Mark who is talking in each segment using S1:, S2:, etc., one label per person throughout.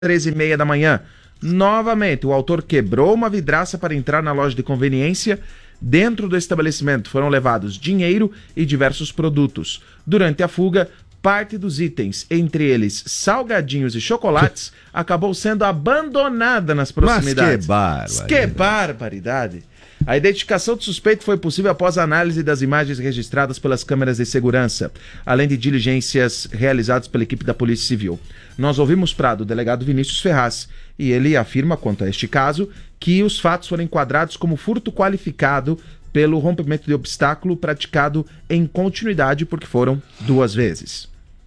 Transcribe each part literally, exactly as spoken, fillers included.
S1: treze e meia da manhã. Novamente, o autor quebrou uma vidraça para entrar na loja de conveniência. Dentro do estabelecimento foram levados dinheiro e diversos produtos. Durante a fuga, parte dos itens, entre eles salgadinhos e chocolates, acabou sendo abandonada nas proximidades.
S2: Mas que barbaridade.
S1: Que barbaridade. A identificação do suspeito foi possível após a análise das imagens registradas pelas câmeras de segurança, além de diligências realizadas pela equipe da Polícia Civil. Nós ouvimos Prado, o delegado Vinícius Ferraz, e ele afirma, quanto a este caso, que os fatos foram enquadrados como furto qualificado pelo rompimento de obstáculo praticado em continuidade, porque foram duas vezes.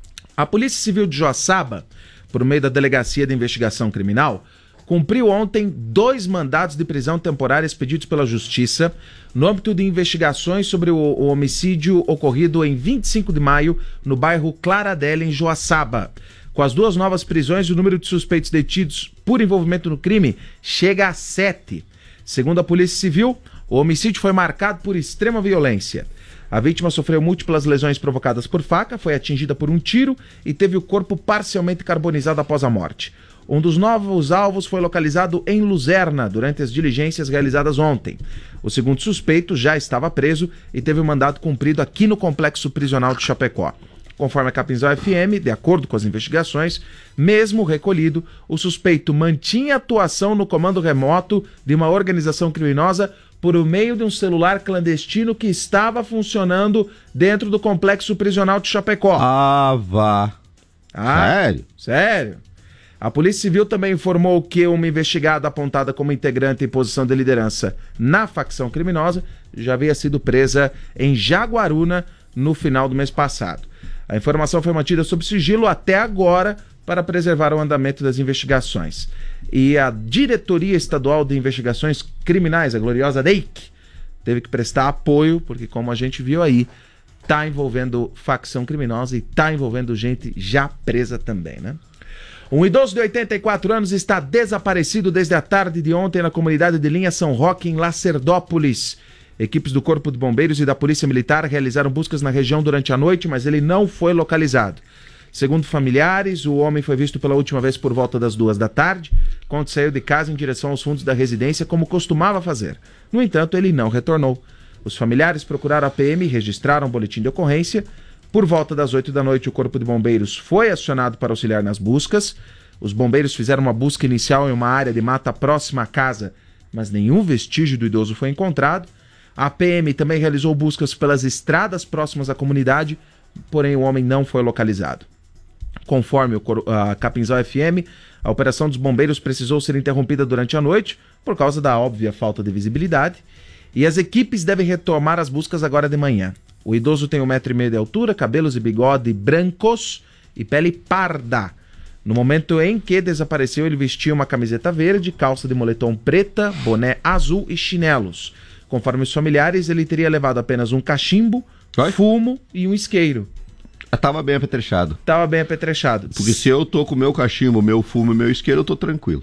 S1: A Polícia Civil de Joaçaba, por meio da Delegacia de Investigação Criminal, cumpriu ontem dois mandados de prisão temporária expedidos pela Justiça no âmbito de investigações sobre o, o homicídio ocorrido em vinte e cinco de maio no bairro Claradela, em Joaçaba. Com as duas novas prisões, o número de suspeitos detidos por envolvimento no crime chega a sete. Segundo a Polícia Civil, o homicídio foi marcado por extrema violência. A vítima sofreu múltiplas lesões provocadas por faca, foi atingida por um tiro e teve o corpo parcialmente carbonizado após a morte. Um dos novos alvos foi localizado em Luzerna durante as diligências realizadas ontem. O segundo suspeito já estava preso e teve o mandato cumprido aqui no Complexo Prisional de Chapecó. Conforme a Capinzal F M, de acordo com as investigações, mesmo recolhido, o suspeito mantinha atuação no comando remoto de uma organização criminosa por meio de um celular clandestino que estava funcionando dentro do Complexo Prisional de Chapecó.
S2: Ah, vá.
S1: Ah,
S2: sério?
S1: Sério. A Polícia Civil também informou que uma investigada apontada como integrante em posição de liderança na facção criminosa já havia sido presa em Jaguaruna no final do mês passado. A informação foi mantida sob sigilo até agora para preservar o andamento das investigações. E a Diretoria Estadual de Investigações Criminais, a gloriosa D E I C, teve que prestar apoio, porque como a gente viu aí, está envolvendo facção criminosa e está envolvendo gente já presa também, né? Um idoso de oitenta e quatro anos está desaparecido desde a tarde de ontem na comunidade de Linha São Roque, em Lacerdópolis. Equipes do Corpo de Bombeiros e da Polícia Militar realizaram buscas na região durante a noite, mas ele não foi localizado. Segundo familiares, o homem foi visto pela última vez por volta das duas da tarde, quando saiu de casa em direção aos fundos da residência, como costumava fazer. No entanto, ele não retornou. Os familiares procuraram a P M e registraram um boletim de ocorrência. Por volta das oito da noite, o Corpo de Bombeiros foi acionado para auxiliar nas buscas. Os bombeiros fizeram uma busca inicial em uma área de mata próxima à casa, mas nenhum vestígio do idoso foi encontrado. A P M também realizou buscas pelas estradas próximas à comunidade, porém o homem não foi localizado. Conforme a Capinzal F M, a operação dos bombeiros precisou ser interrompida durante a noite, por causa da óbvia falta de visibilidade, e as equipes devem retomar as buscas agora de manhã. O idoso tem um metro e meio de altura, cabelos e bigode brancos e pele parda. No momento em que desapareceu, ele vestia uma camiseta verde, calça de moletom preta, boné azul e chinelos. Conforme os familiares, ele teria levado apenas um cachimbo, Oi? fumo e um isqueiro.
S2: Tava bem apetrechado.
S1: Tava bem apetrechado.
S2: Porque se eu tô com o meu cachimbo, meu fumo e meu isqueiro, eu tô tranquilo.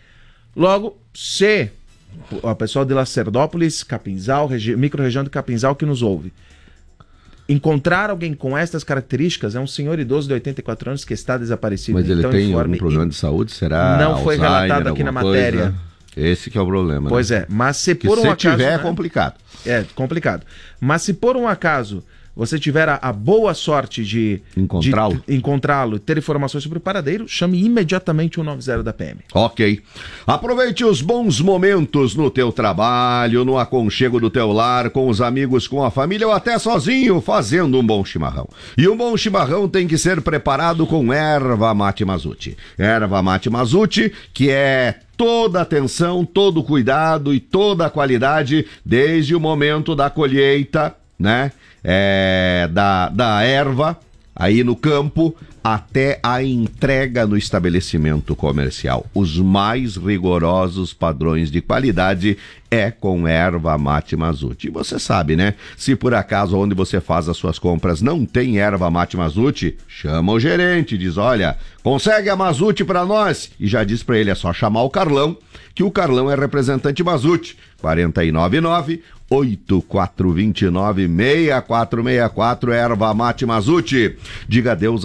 S1: Logo, se o pessoal de Lacerdópolis, Capinzal, regi- micro-região de Capinzal que nos ouve, encontrar alguém com estas características, é um senhor idoso de oitenta e quatro anos que está desaparecido.
S2: Mas ele
S1: então,
S2: tem
S1: informe,
S2: algum problema de saúde? Será
S1: não foi
S2: Alzheimer,
S1: relatado aqui na matéria.
S2: Coisa? Esse que é o problema,
S1: Pois
S2: né?
S1: é, mas se
S2: que
S1: por um
S2: se
S1: acaso...
S2: tiver,
S1: né?
S2: é complicado.
S1: É, complicado. Mas se por um acaso você tiver a, a boa sorte de
S2: encontrá-lo,
S1: de encontrá-lo, ter informações sobre o paradeiro, chame imediatamente o cento e noventa da P M.
S2: Ok. Aproveite os bons momentos no teu trabalho, no aconchego do teu lar, com os amigos, com a família ou até sozinho, fazendo um bom chimarrão. E um bom chimarrão tem que ser preparado com erva mate Mazzutti. Erva mate Mazzutti, que é toda a atenção, todo o cuidado e toda a qualidade desde o momento da colheita, né? É, da, da erva aí no campo até a entrega no estabelecimento comercial. Os mais rigorosos padrões de qualidade é com erva mate Mazzutti. E você sabe, né? Se por acaso onde você faz as suas compras não tem erva mate Mazzutti, chama o gerente, diz, olha, consegue a Mazzutti para nós? E já diz para ele, é só chamar o Carlão, que o Carlão é representante Mazzutti. quatro nove nove, oito quatro dois nove, seis quatro seis quatro, erva mate Mazzutti. Diga adeus às altas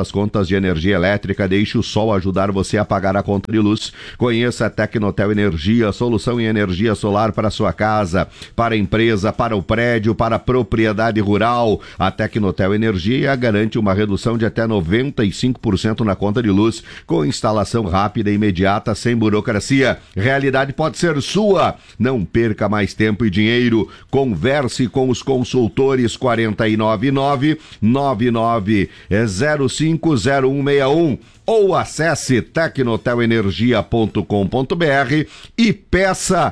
S2: suas contas de energia elétrica, deixe o sol ajudar você a pagar a conta de luz. Conheça a Tecnotel Energia, solução em energia solar para a sua casa, para a empresa, para o prédio, para a propriedade rural. A Tecnotel Energia garante uma redução de até noventa e cinco por cento na conta de luz, com instalação rápida e imediata, sem burocracia. Realidade pode ser sua. Não perca mais tempo e dinheiro. Converse com os consultores quatro nove nove, nove nove zero cinco zero um seis um ou acesse tecnotel energia ponto com ponto b r e peça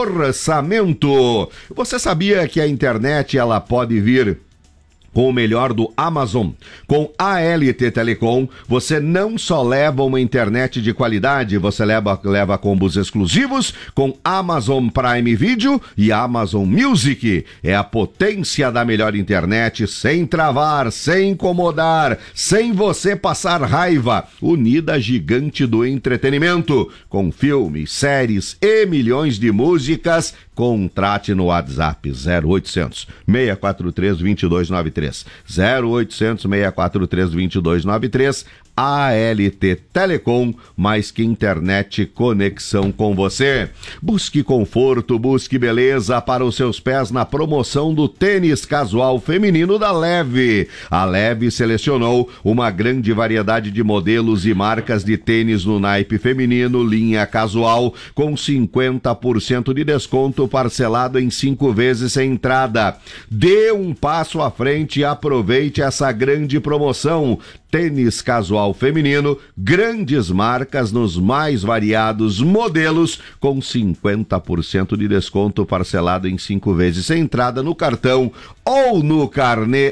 S2: orçamento. Você sabia que a internet ela pode vir com o melhor do Amazon? Com a L T Telecom, você não só leva uma internet de qualidade, você leva, leva combos exclusivos com Amazon Prime Video e Amazon Music. É a potência da melhor internet, sem travar, sem incomodar, sem você passar raiva. Unida gigante do entretenimento, com filmes, séries e milhões de músicas. Contrate no WhatsApp zero oitocentos, seis quatro três, dois dois nove três. zero oitocentos, seis quatro três, dois dois nove três. A L T Telecom, mais que internet, conexão com você. Busque conforto, busque beleza para os seus pés na promoção do tênis casual feminino da Leve. A Leve selecionou uma grande variedade de modelos e marcas de tênis no naipe feminino, linha casual, com cinquenta por cento de desconto parcelado em cinco vezes sem entrada. Dê um passo à frente e aproveite essa grande promoção. Tênis casual feminino, grandes marcas nos mais variados modelos, com cinquenta por cento de desconto parcelado em cinco vezes sem entrada no cartão ou no carnê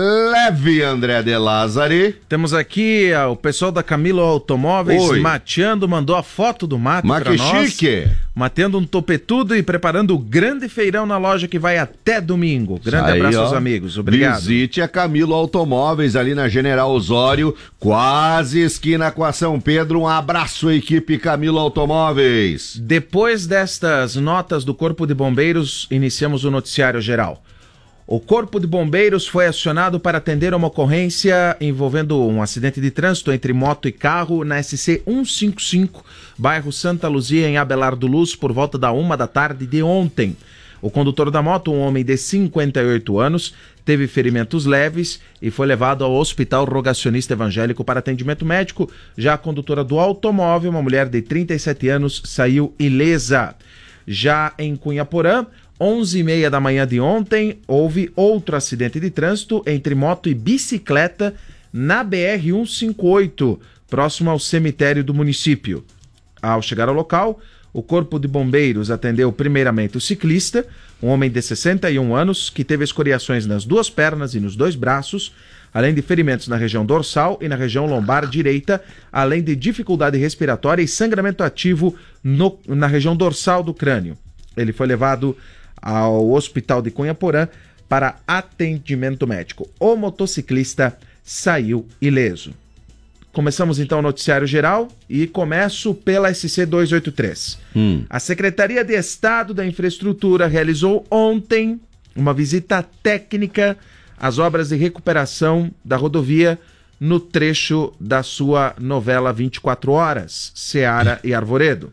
S2: Leve, André de Lázari.
S1: Temos aqui ó, o pessoal da Camilo Automóveis. Oi. Mateando, mandou a foto do mate
S2: Mas
S1: pra
S2: que
S1: nós.
S2: Chique!
S1: Matendo um topetudo e preparando o grande feirão na loja que vai até domingo. Grande aí, abraço ó, aos amigos, obrigado.
S2: Visite a Camilo Automóveis ali na General Osório, quase esquina com a São Pedro. Um abraço, equipe Camilo Automóveis.
S1: Depois destas notas do Corpo de Bombeiros, iniciamos o noticiário geral. O Corpo de Bombeiros foi acionado para atender uma ocorrência envolvendo um acidente de trânsito entre moto e carro na S C cento e cinquenta e cinco, bairro Santa Luzia, em Abelardo Luz, por volta da uma da tarde de ontem. O condutor da moto, um homem de cinquenta e oito anos, teve ferimentos leves e foi levado ao Hospital Rogacionista Evangélico para atendimento médico. Já a condutora do automóvel, uma mulher de trinta e sete anos, saiu ilesa. Já em Cunhaporã, onze e meia da manhã de ontem, houve outro acidente de trânsito entre moto e bicicleta na B R cento e cinquenta e oito, próximo ao cemitério do município. Ao chegar ao local, o Corpo de Bombeiros atendeu primeiramente o ciclista, um homem de sessenta e um anos, que teve escoriações nas duas pernas e nos dois braços, além de ferimentos na região dorsal e na região lombar direita, além de dificuldade respiratória e sangramento ativo no, na região dorsal do crânio. Ele foi levado ao Hospital de Cunhaporã para atendimento médico. O motociclista saiu ileso. Começamos então o noticiário geral e começo pela S C duzentos e oitenta e três. Hum. A Secretaria de Estado da Infraestrutura realizou ontem uma visita técnica às obras de recuperação da rodovia no trecho da sua novela vinte e quatro horas, Ceará e Arvoredo.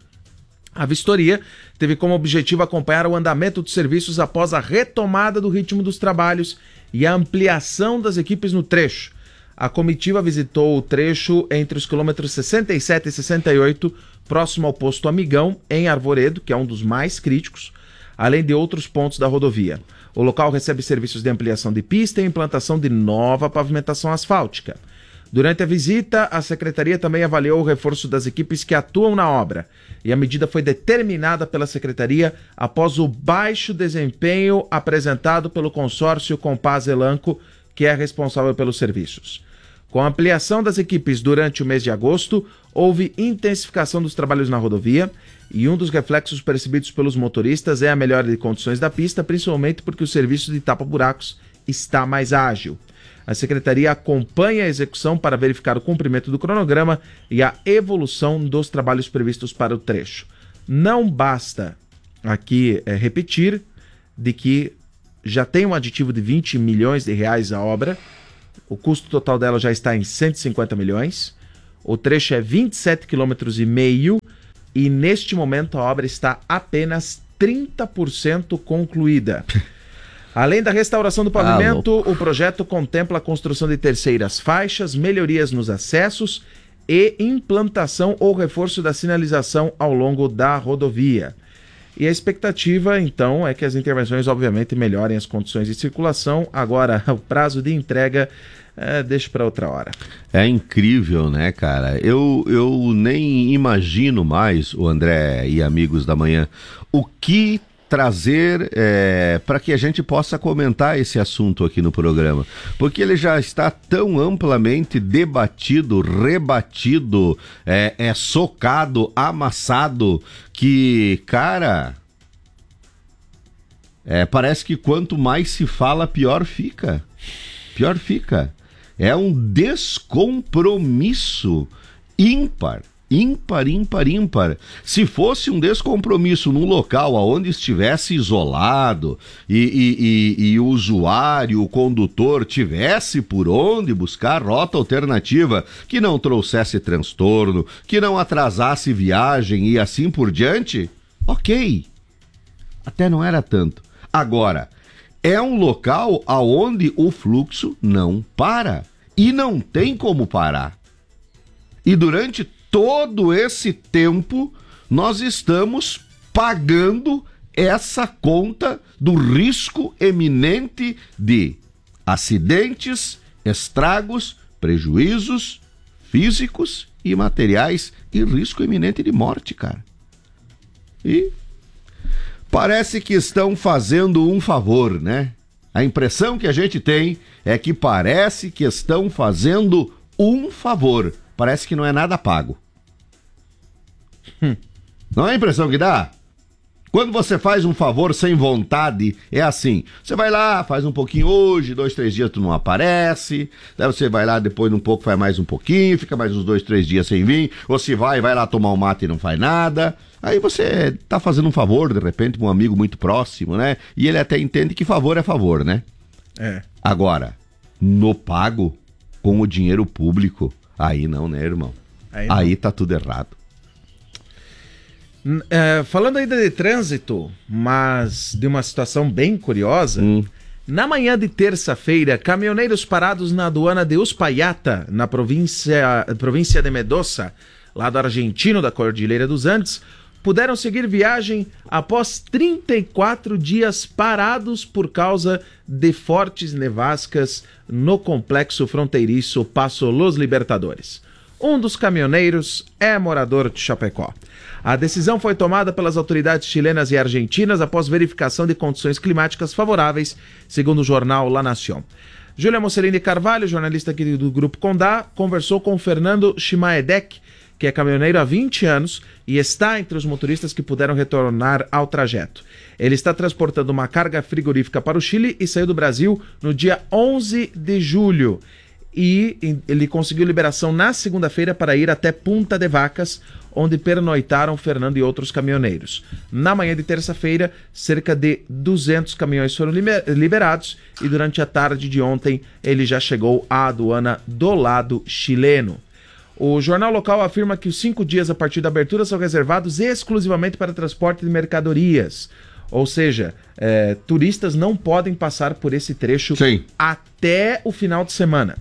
S1: A vistoria teve como objetivo acompanhar o andamento dos serviços após a retomada do ritmo dos trabalhos e a ampliação das equipes no trecho. A comitiva visitou o trecho entre os quilômetros sessenta e sete e sessenta e oito, próximo ao posto Amigão, em Arvoredo, que é um dos mais críticos, além de outros pontos da rodovia. O local recebe serviços de ampliação de pista e implantação de nova pavimentação asfáltica. Durante a visita, a Secretaria também avaliou o reforço das equipes que atuam na obra, e a medida foi determinada pela Secretaria após o baixo desempenho apresentado pelo consórcio Compaz Elanco, que é responsável pelos serviços. Com a ampliação das equipes durante o mês de agosto, houve intensificação dos trabalhos na rodovia e um dos reflexos percebidos pelos motoristas é a melhora de condições da pista, principalmente porque o serviço de tapa-buracos está mais ágil. A Secretaria acompanha a execução para verificar o cumprimento do cronograma e a evolução dos trabalhos previstos para o trecho. Não basta aqui é, repetir de que já tem um aditivo de vinte milhões de reais a obra, O custo total dela já está em cento e cinquenta milhões. O trecho é vinte e sete quilômetros e meio e neste momento a obra está apenas trinta por cento concluída. Além da restauração do pavimento, ah, o projeto contempla a construção de terceiras faixas, melhorias nos acessos e implantação ou reforço da sinalização ao longo da rodovia. E a expectativa, então, é que as intervenções, obviamente, melhorem as condições de circulação. Agora, o prazo de entrega, é, deixa para outra hora.
S2: É incrível, né, cara? Eu, eu nem imagino mais, o André e amigos da manhã, o que trazer é, para que a gente possa comentar esse assunto aqui no programa, porque ele já está tão amplamente debatido, rebatido, é, é socado, amassado, que, cara, é, parece que quanto mais se fala, pior fica, pior fica. É um descompromisso ímpar. Ímpar, ímpar, ímpar. Se fosse um descompromisso num local onde estivesse isolado e, e, e, e o usuário, o condutor, tivesse por onde buscar rota alternativa que não trouxesse transtorno, que não atrasasse viagem e assim por diante, ok. Até não era tanto. Agora, é um local aonde o fluxo não para. E não tem como parar. E durante todo esse tempo, nós estamos pagando essa conta do risco eminente de acidentes, estragos, prejuízos físicos e materiais e risco eminente de morte, cara. E parece que estão fazendo um favor, né? A impressão que a gente tem é que parece que estão fazendo um favor. Parece que não é nada pago. Hum. Não é a impressão que dá? Quando você faz um favor sem vontade, é assim. Você vai lá, faz um pouquinho hoje, dois, três dias tu não aparece. Daí você vai lá, depois de um pouco faz mais um pouquinho, fica mais uns dois, três dias sem vir. Ou se vai, vai lá tomar um mate e não faz nada. Aí você tá fazendo um favor, de repente, pra um amigo muito próximo, né? E ele até entende que favor é favor, né? É. Agora, no pago, com o dinheiro público, aí não, né, irmão? Aí, não. Aí tá tudo errado.
S1: É, falando ainda de trânsito, mas de uma situação bem curiosa, hum. na manhã de terça-feira, caminhoneiros parados na aduana de Uspallata, na província, província de Mendoza, lado argentino da Cordilheira dos Andes, puderam seguir viagem após trinta e quatro dias parados por causa de fortes nevascas no complexo fronteiriço Paso Los Libertadores. Um dos caminhoneiros é morador de Chapecó. A decisão foi tomada pelas autoridades chilenas e argentinas após verificação de condições climáticas favoráveis, segundo o jornal La Nación. Júlia Mocelini Carvalho, jornalista aqui do Grupo Condá, conversou com Fernando Chimaedec, que é caminhoneiro há vinte anos e está entre os motoristas que puderam retornar ao trajeto. Ele está transportando uma carga frigorífica para o Chile e saiu do Brasil no dia onze de julho. E ele conseguiu liberação na segunda-feira para ir até Punta de Vacas, onde pernoitaram Fernando e outros caminhoneiros. Na manhã de terça-feira, cerca de duzentos caminhões foram liberados e durante a tarde de ontem ele já chegou à aduana do lado chileno. O jornal local afirma que os cinco dias a partir da abertura são reservados exclusivamente para transporte de mercadorias. Ou seja, é, turistas não podem passar por esse trecho Sim. até o final de semana.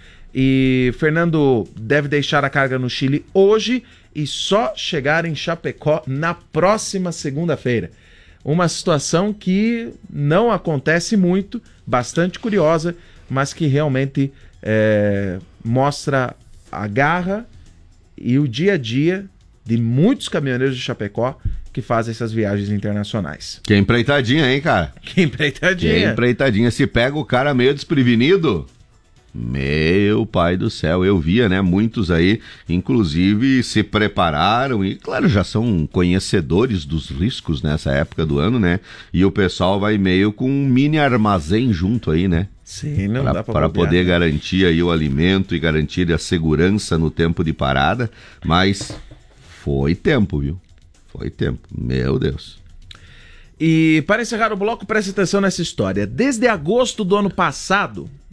S1: E Fernando deve deixar a carga no Chile hoje e só chegar em Chapecó na próxima segunda-feira. Uma situação que não acontece muito, bastante curiosa, mas que realmente é, mostra a garra e o dia a dia de muitos caminhoneiros de Chapecó que fazem essas viagens internacionais.
S2: Que empreitadinha, hein, cara?
S1: Que empreitadinha.
S2: Que empreitadinha. Se pega o cara meio desprevenido... Meu pai do céu, eu via, né, muitos aí, inclusive, se prepararam e, claro, já são conhecedores dos riscos nessa época do ano, né, e o pessoal vai meio com um mini armazém junto aí, né.
S1: Sim, não
S2: pra,
S1: dá pra
S2: para
S1: bobear,
S2: poder
S1: né?
S2: garantir aí o alimento e garantir a segurança no tempo de parada, mas foi tempo, viu, foi tempo, meu Deus.
S1: E para encerrar o bloco, preste atenção nessa história. Desde agosto do ano passado,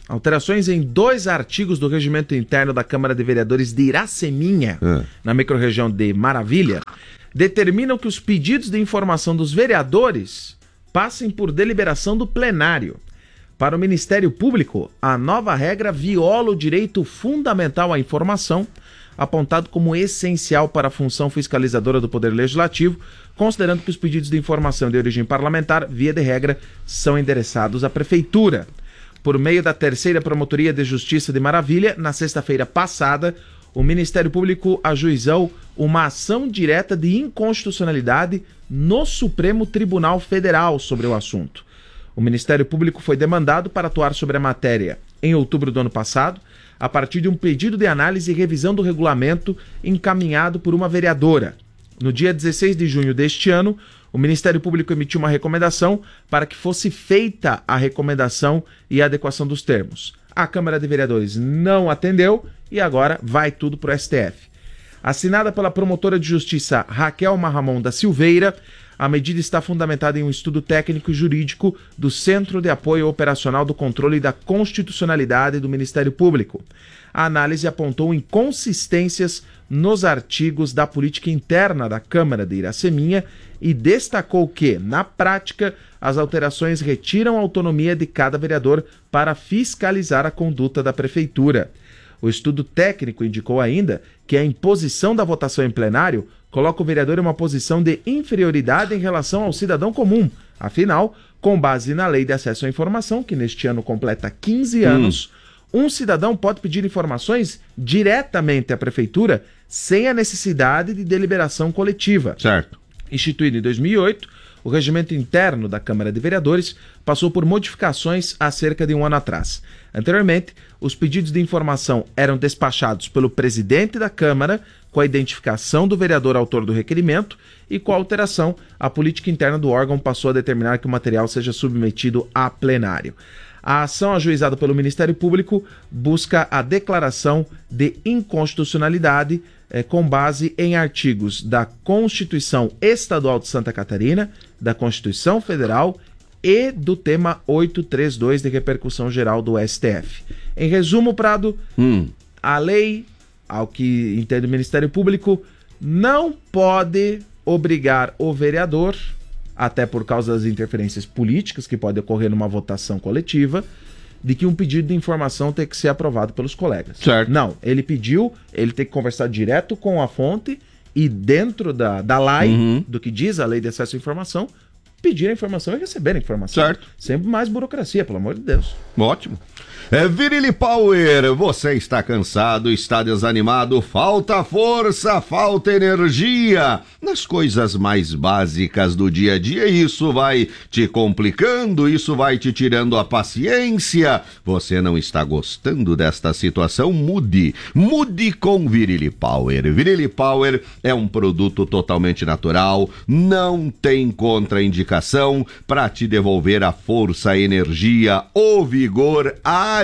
S1: Alterações em dois artigos do regimento interno da Câmara de Vereadores de Iraceminha, é. na microrregião de Maravilha, determinam que os pedidos de informação dos vereadores passem por deliberação do plenário. Para o Ministério Público, a nova regra viola o direito fundamental à informação, apontado como essencial para a função fiscalizadora do Poder Legislativo, considerando que os pedidos de informação de origem parlamentar, via de regra, são endereçados à Prefeitura. Por meio da terceira Promotoria de Justiça de Maravilha, na sexta-feira passada, o Ministério Público ajuizou uma ação direta de inconstitucionalidade no Supremo Tribunal Federal sobre o assunto. O Ministério Público foi demandado para atuar sobre a matéria em outubro do ano passado, a partir de um pedido de análise e revisão do regulamento encaminhado por uma vereadora. No dia dezesseis de junho deste ano, o Ministério Público emitiu uma recomendação para que fosse feita a recomendação e a adequação dos termos. A Câmara de Vereadores não atendeu e agora vai tudo para o S T F. Assinada pela promotora de justiça Raquel Marramon da Silveira, a medida está fundamentada em um estudo técnico e jurídico do Centro de Apoio Operacional do Controle da Constitucionalidade do Ministério Público. A análise apontou inconsistências nos artigos da política interna da Câmara de Iraceminha e destacou que, na prática, as alterações retiram a autonomia de cada vereador para fiscalizar a conduta da Prefeitura. O estudo técnico indicou ainda que a imposição da votação em plenário coloca o vereador em uma posição de inferioridade em relação ao cidadão comum. Afinal, com base na Lei de Acesso à Informação, que neste ano completa quinze anos, hum. um cidadão pode pedir informações diretamente à Prefeitura sem a necessidade de deliberação coletiva.
S2: Certo.
S1: Instituído em dois mil e oito, o regimento interno da Câmara de Vereadores passou por modificações há cerca de um ano atrás. Anteriormente, os pedidos de informação eram despachados pelo presidente da Câmara, com a identificação do vereador autor do requerimento, e com a alteração, a política interna do órgão passou a determinar que o material seja submetido a plenário. A ação ajuizada pelo Ministério Público busca a declaração de inconstitucionalidade eh, com base em artigos da Constituição Estadual de Santa Catarina, da Constituição Federal e do tema oitocentos e trinta e dois de repercussão geral do S T F. Em resumo, Prado, hum. a lei, ao que entende o Ministério Público, não pode obrigar o vereador, até por causa das interferências políticas que podem ocorrer numa votação coletiva, de que um pedido de informação tem que ser aprovado pelos colegas.
S2: Certo.
S1: Não, ele pediu, ele tem que conversar direto com a fonte e dentro da, da lei, uhum. do que diz a Lei de Acesso à Informação, pedir a informação e receber a informação.
S2: Certo.
S1: Sempre mais burocracia, pelo amor de Deus.
S2: Ótimo. É Virilli Power, você está cansado, está desanimado, falta força, falta energia nas coisas mais básicas do dia a dia, isso vai te complicando, isso vai te tirando a paciência, você não está gostando desta situação, mude, mude com Virilli Power. Virilli Power é um produto totalmente natural, não tem contraindicação para te devolver a força, a energia, o vigor, a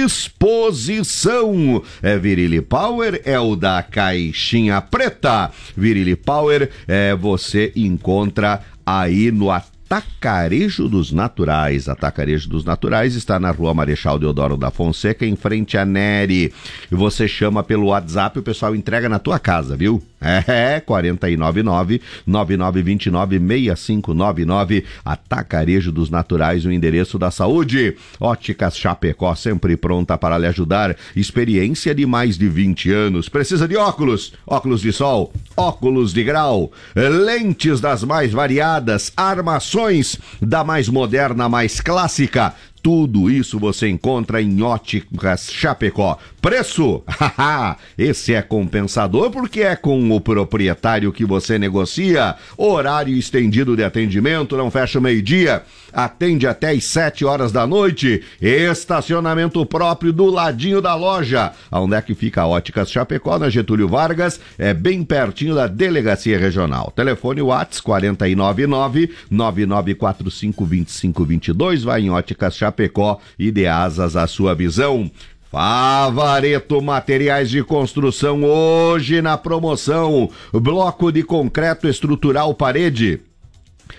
S2: disposição. É Virilli Power, é o da caixinha preta. Virilli Power é, você encontra aí no Atacarejo dos Naturais. Atacarejo dos Naturais está na Rua Marechal Deodoro da Fonseca, em frente à Neri. E você chama pelo WhatsApp, o pessoal entrega na tua casa, viu? É, quatro nove nove, nove nove dois nove, seis cinco nove nove, Atacarejo dos Naturais, o endereço da saúde. Óticas Chapecó, sempre pronta para lhe ajudar. Experiência de mais de vinte anos. Precisa de óculos? Óculos de sol, óculos de grau, lentes das mais variadas, armações da mais moderna, mais clássica. Tudo isso você encontra em Óticas Chapecó. Preço? Haha, esse é compensador porque é com o proprietário que você negocia. Horário estendido de atendimento, não fecha o meio-dia, atende até às sete horas da noite. Estacionamento próprio do ladinho da loja. Onde é que fica a Óticas Chapecó? Na Getúlio Vargas, é bem pertinho da Delegacia Regional. Telefone WhatsApp quatro nove nove, nove nove quatro cinco, dois cinco dois dois. Vai em Óticas Chapecó e dê asas à sua visão. Favareto Materiais de Construção, hoje na promoção, bloco de concreto estrutural parede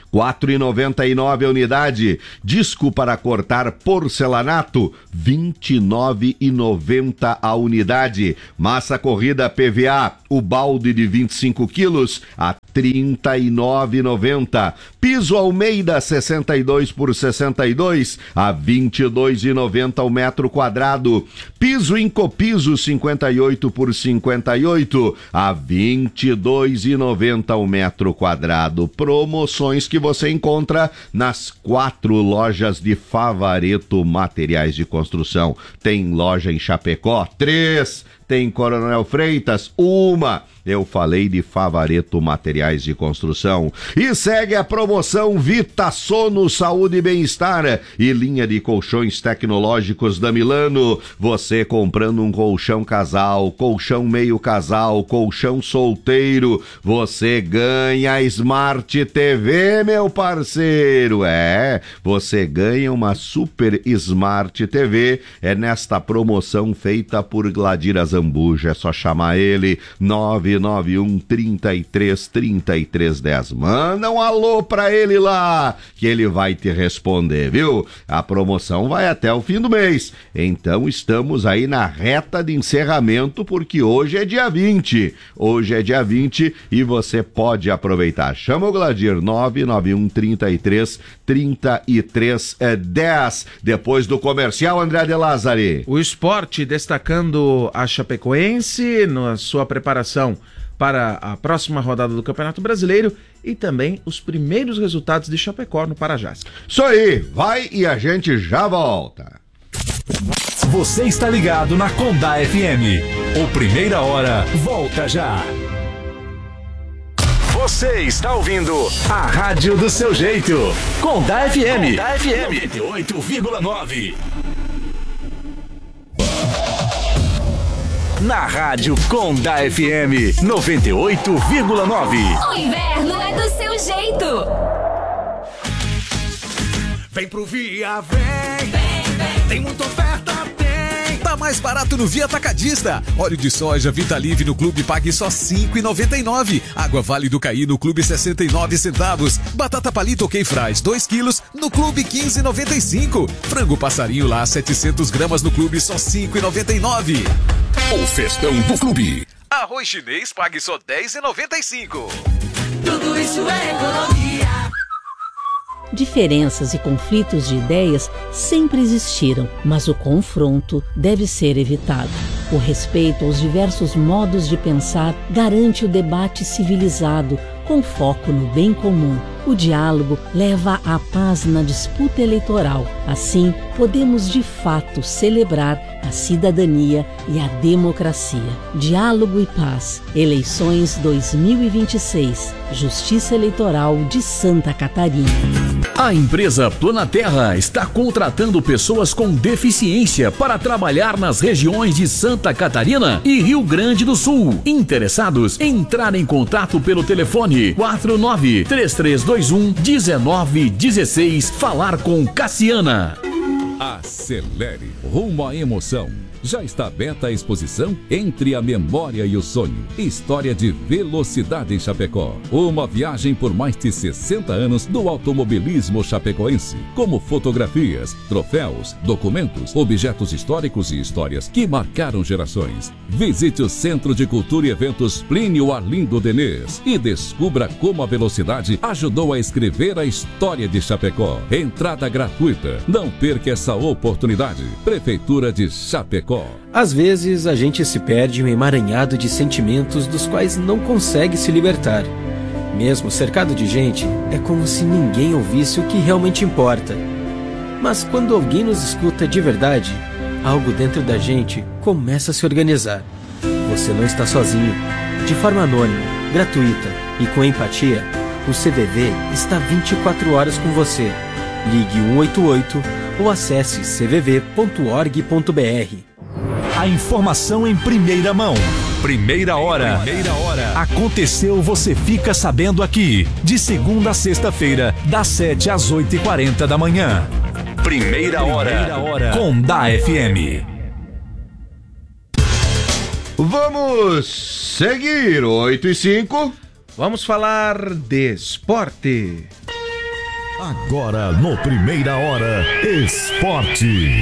S2: quatro reais e noventa e nove a unidade. Disco para cortar porcelanato, vinte e nove reais e noventa a unidade. Massa corrida P V A, o balde de vinte e cinco quilos, a trinta e nove reais e noventa. Piso Almeida sessenta e dois por sessenta e dois, a vinte e dois reais e noventa o metro quadrado. Piso Incopiso cinquenta e oito por cinquenta e oito, a vinte e dois reais e noventa o metro quadrado. Promoções que você encontra nas quatro lojas de Favareto Materiais de Construção. Tem loja em Chapecó, três. Tem Coronel Freitas, uma. Eu falei de Favareto Materiais de Construção. E segue a promoção Vita Sono Saúde e Bem-Estar e linha de colchões tecnológicos da Milano. Você comprando um colchão casal, colchão meio casal, colchão solteiro, você ganha Smart T V, meu parceiro. É, você ganha uma Super Smart T V. É nesta promoção feita por Gladira Zambuja. É só chamar ele, nove nove um, trinta e três, trinta e três, dez. Manda um alô pra ele lá, que ele vai te responder, viu? A promoção vai até o fim do mês. Então estamos aí na reta de encerramento, porque hoje é dia vinte. Hoje é dia vinte e você pode aproveitar. Chama o Gladir, nove nove um, trinta e três, trinta e três, dez. Depois do comercial, André de Lázari.
S1: O esporte destacando a Chapecoense na sua preparação para a próxima rodada do Campeonato Brasileiro e também os primeiros resultados de Chapecó no Parajás.
S2: Isso aí, vai e a gente já volta.
S3: Você está ligado na Condá F M. O Primeira Hora volta já. Você está ouvindo a rádio do seu jeito. Condá F M. Condá F M noventa e oito vírgula nove. Na rádio Condá F M noventa e oito vírgula nove.
S4: O inverno é do seu jeito.
S5: Vem pro Via, vem. Vem, vem. Tem muita oferta, tem.
S6: Tá mais barato no Via Atacadista. Óleo de soja Vitalive no Clube pague só cinco reais e noventa e nove. Água Vale do Caí no Clube sessenta e nove centavos. Batata Palito OK Fries dois quilos no Clube quinze reais e noventa e cinco. Frango Passarinho lá setecentos gramas no Clube só cinco reais e noventa e nove.
S3: O festão do Clube.
S6: Arroz chinês pague só dez reais e noventa e cinco.
S5: Tudo isso é economia.
S7: Diferenças e conflitos de ideias sempre existiram, mas o confronto deve ser evitado. O respeito aos diversos modos de pensar garante o debate civilizado, com foco no bem comum. O diálogo leva à paz na disputa eleitoral. Assim, podemos de fato celebrar a cidadania e a democracia. Diálogo e paz. Eleições dois mil e vinte e seis. Justiça Eleitoral de Santa Catarina.
S3: A empresa Planaterra está contratando pessoas com deficiência para trabalhar nas regiões de Santa Catarina e Rio Grande do Sul. Interessados? Entrar em contato pelo telefone quatro nove três três dois um um nove um seis. Falar com Cassiana.
S8: Acelere rumo à emoção. Já está aberta a exposição Entre a Memória e o Sonho. História de velocidade em Chapecó. Uma viagem por mais de sessenta anos do automobilismo chapecoense. Como fotografias, troféus, documentos, objetos históricos e histórias que marcaram gerações. Visite o Centro de Cultura e Eventos Plínio Arlindo Denês e descubra como a velocidade ajudou a escrever a história de Chapecó. Entrada gratuita. Não perca essa oportunidade. Prefeitura de Chapecó.
S9: Às vezes a gente se perde em um emaranhado de sentimentos dos quais não consegue se libertar. Mesmo cercado de gente, é como se ninguém ouvisse o que realmente importa. Mas quando alguém nos escuta de verdade, algo dentro da gente começa a se organizar. Você não está sozinho. De forma anônima, gratuita e com empatia, o C V V está vinte e quatro horas com você. Ligue um oito oito ou acesse c v v ponto org ponto b r.
S3: A informação em primeira mão. Primeira hora. Primeira hora. Aconteceu, você fica sabendo aqui. De segunda a sexta-feira, das sete às oito e quarenta da manhã. Primeira hora. Primeira hora. Condá F M.
S2: Vamos seguir, oito e cinco.
S1: Vamos falar de esporte.
S10: Agora no Primeira Hora, Esporte.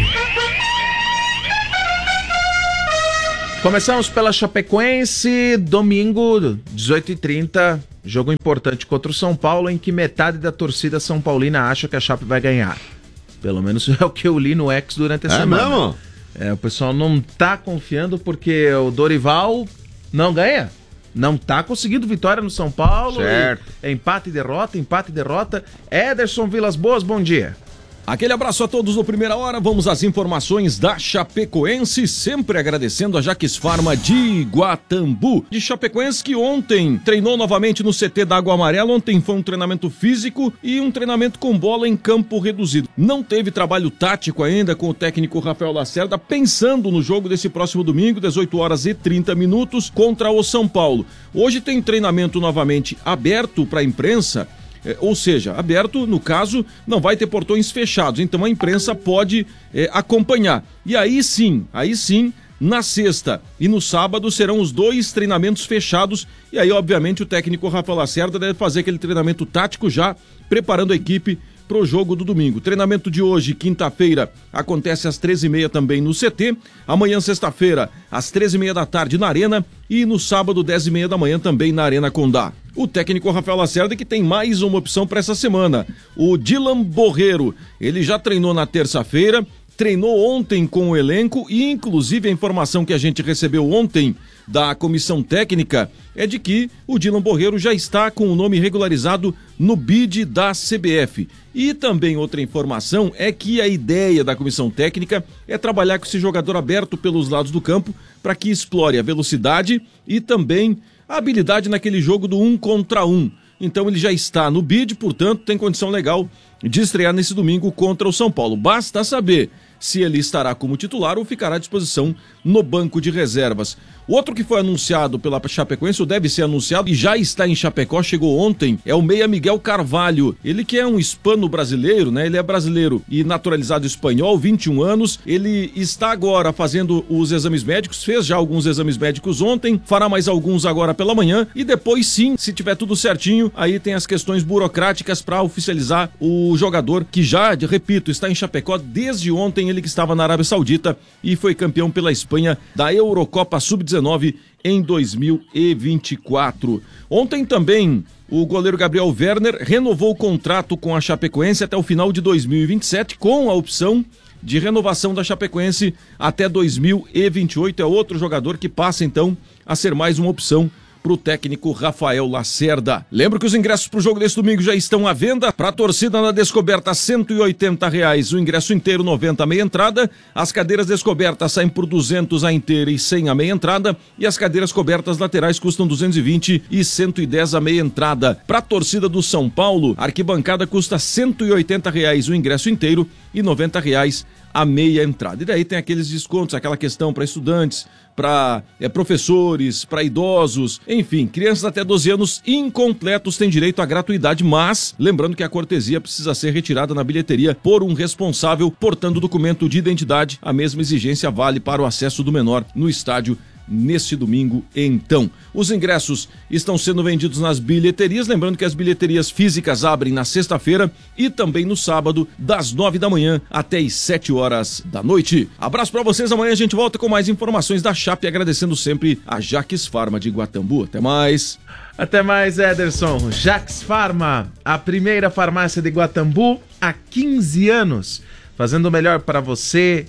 S1: Começamos pela Chapecoense, domingo, dezoito e trinta, jogo importante contra o São Paulo, em que metade da torcida são paulina acha que a Chape vai ganhar. Pelo menos é o que eu li no X durante a
S2: é
S1: semana.
S2: É mesmo?
S1: É, o pessoal não tá confiando porque o Dorival não ganha. Não tá conseguindo vitória no São Paulo.
S2: Certo.
S1: E, empate e derrota, empate e derrota. Ederson Vilas Boas, bom dia.
S11: Aquele abraço a todos no Primeira Hora, vamos às informações da Chapecoense, sempre agradecendo a Jaques Farma de Guatambu. De Chapecoense que ontem treinou novamente no C T da Água Amarela, ontem foi um treinamento físico e um treinamento com bola em campo reduzido. Não teve trabalho tático ainda com o técnico Rafael Lacerda, pensando no jogo desse próximo domingo, dezoito horas e trinta minutos, contra o São Paulo. Hoje tem treinamento novamente aberto para a imprensa, É, ou seja, aberto, no caso, não vai ter portões fechados, então a imprensa pode é, acompanhar. E aí sim, aí sim, na sexta e no sábado serão os dois treinamentos fechados, e aí obviamente o técnico Rafael Lacerda deve fazer aquele treinamento tático já, preparando a equipe para o jogo do domingo. O treinamento de hoje, quinta-feira, acontece às treze e meia também no C T, amanhã, sexta-feira, às treze e meia da tarde na Arena, e no sábado, dez e meia da manhã também na Arena Condá. O técnico Rafael Lacerda que tem mais uma opção para essa semana, o Dylan Borreiro. Ele já treinou na terça-feira, treinou ontem com o elenco e inclusive a informação que a gente recebeu ontem da comissão técnica é de que o Dylan Borreiro já está com o nome regularizado no B I D da C B F. E também outra informação é que a ideia da comissão técnica é trabalhar com esse jogador aberto pelos lados do campo para que explore a velocidade e também a habilidade naquele jogo do um contra um. Então ele já está no B I D, portanto tem condição legal de estrear nesse domingo contra o São Paulo. Basta saber se ele estará como titular ou ficará à disposição no banco de reservas. Outro que foi anunciado pela Chapecoense, ou deve ser anunciado, e já está em Chapecó, chegou ontem, é o meia Miguel Carvalho. Ele que é um hispano-brasileiro, né? Ele é brasileiro e naturalizado espanhol, vinte e um anos. Ele está agora fazendo os exames médicos, fez já alguns exames médicos ontem, fará mais alguns agora pela manhã, e depois sim, se tiver tudo certinho, aí tem as questões burocráticas para oficializar o jogador, que já, repito, está em Chapecó desde ontem, ele que estava na Arábia Saudita e foi campeão pela Espanha da Eurocopa sub dezenove em dois mil e vinte e quatro. Ontem também o goleiro Gabriel Werner renovou o contrato com a Chapecoense até o final de dois mil e vinte e sete, com a opção de renovação da Chapecoense até dois mil e vinte e oito. É outro jogador que passa então a ser mais uma opção para o técnico Rafael Lacerda. Lembro que os ingressos para o jogo desse domingo já estão à venda. Para a torcida na Descoberta, cento e oitenta reais o ingresso inteiro, noventa a meia entrada. As cadeiras descobertas saem por duzentos a inteira e cem a meia entrada. E as cadeiras cobertas laterais custam duzentos e vinte e cento e dez a meia entrada. Para a torcida do São Paulo, a arquibancada custa cento e oitenta reais o ingresso inteiro e noventa reais a meia entrada. E daí tem aqueles descontos, aquela questão para estudantes, para é, professores, para idosos, enfim, crianças até doze anos incompletos têm direito à gratuidade, mas lembrando que a cortesia precisa ser retirada na bilheteria por um responsável portando documento de identidade. A mesma exigência vale para o acesso do menor no estádio neste domingo, então. Os ingressos estão sendo vendidos nas bilheterias, lembrando que as bilheterias físicas abrem na sexta-feira e também no sábado, das nove da manhã até as sete horas da noite. Abraço pra vocês, amanhã a gente volta com mais informações da Chape, agradecendo sempre a Jaques Farma de Guatambu. Até mais!
S1: Até mais, Ederson. Jaques Farma, a primeira farmácia de Guatambu há quinze anos, fazendo o melhor para você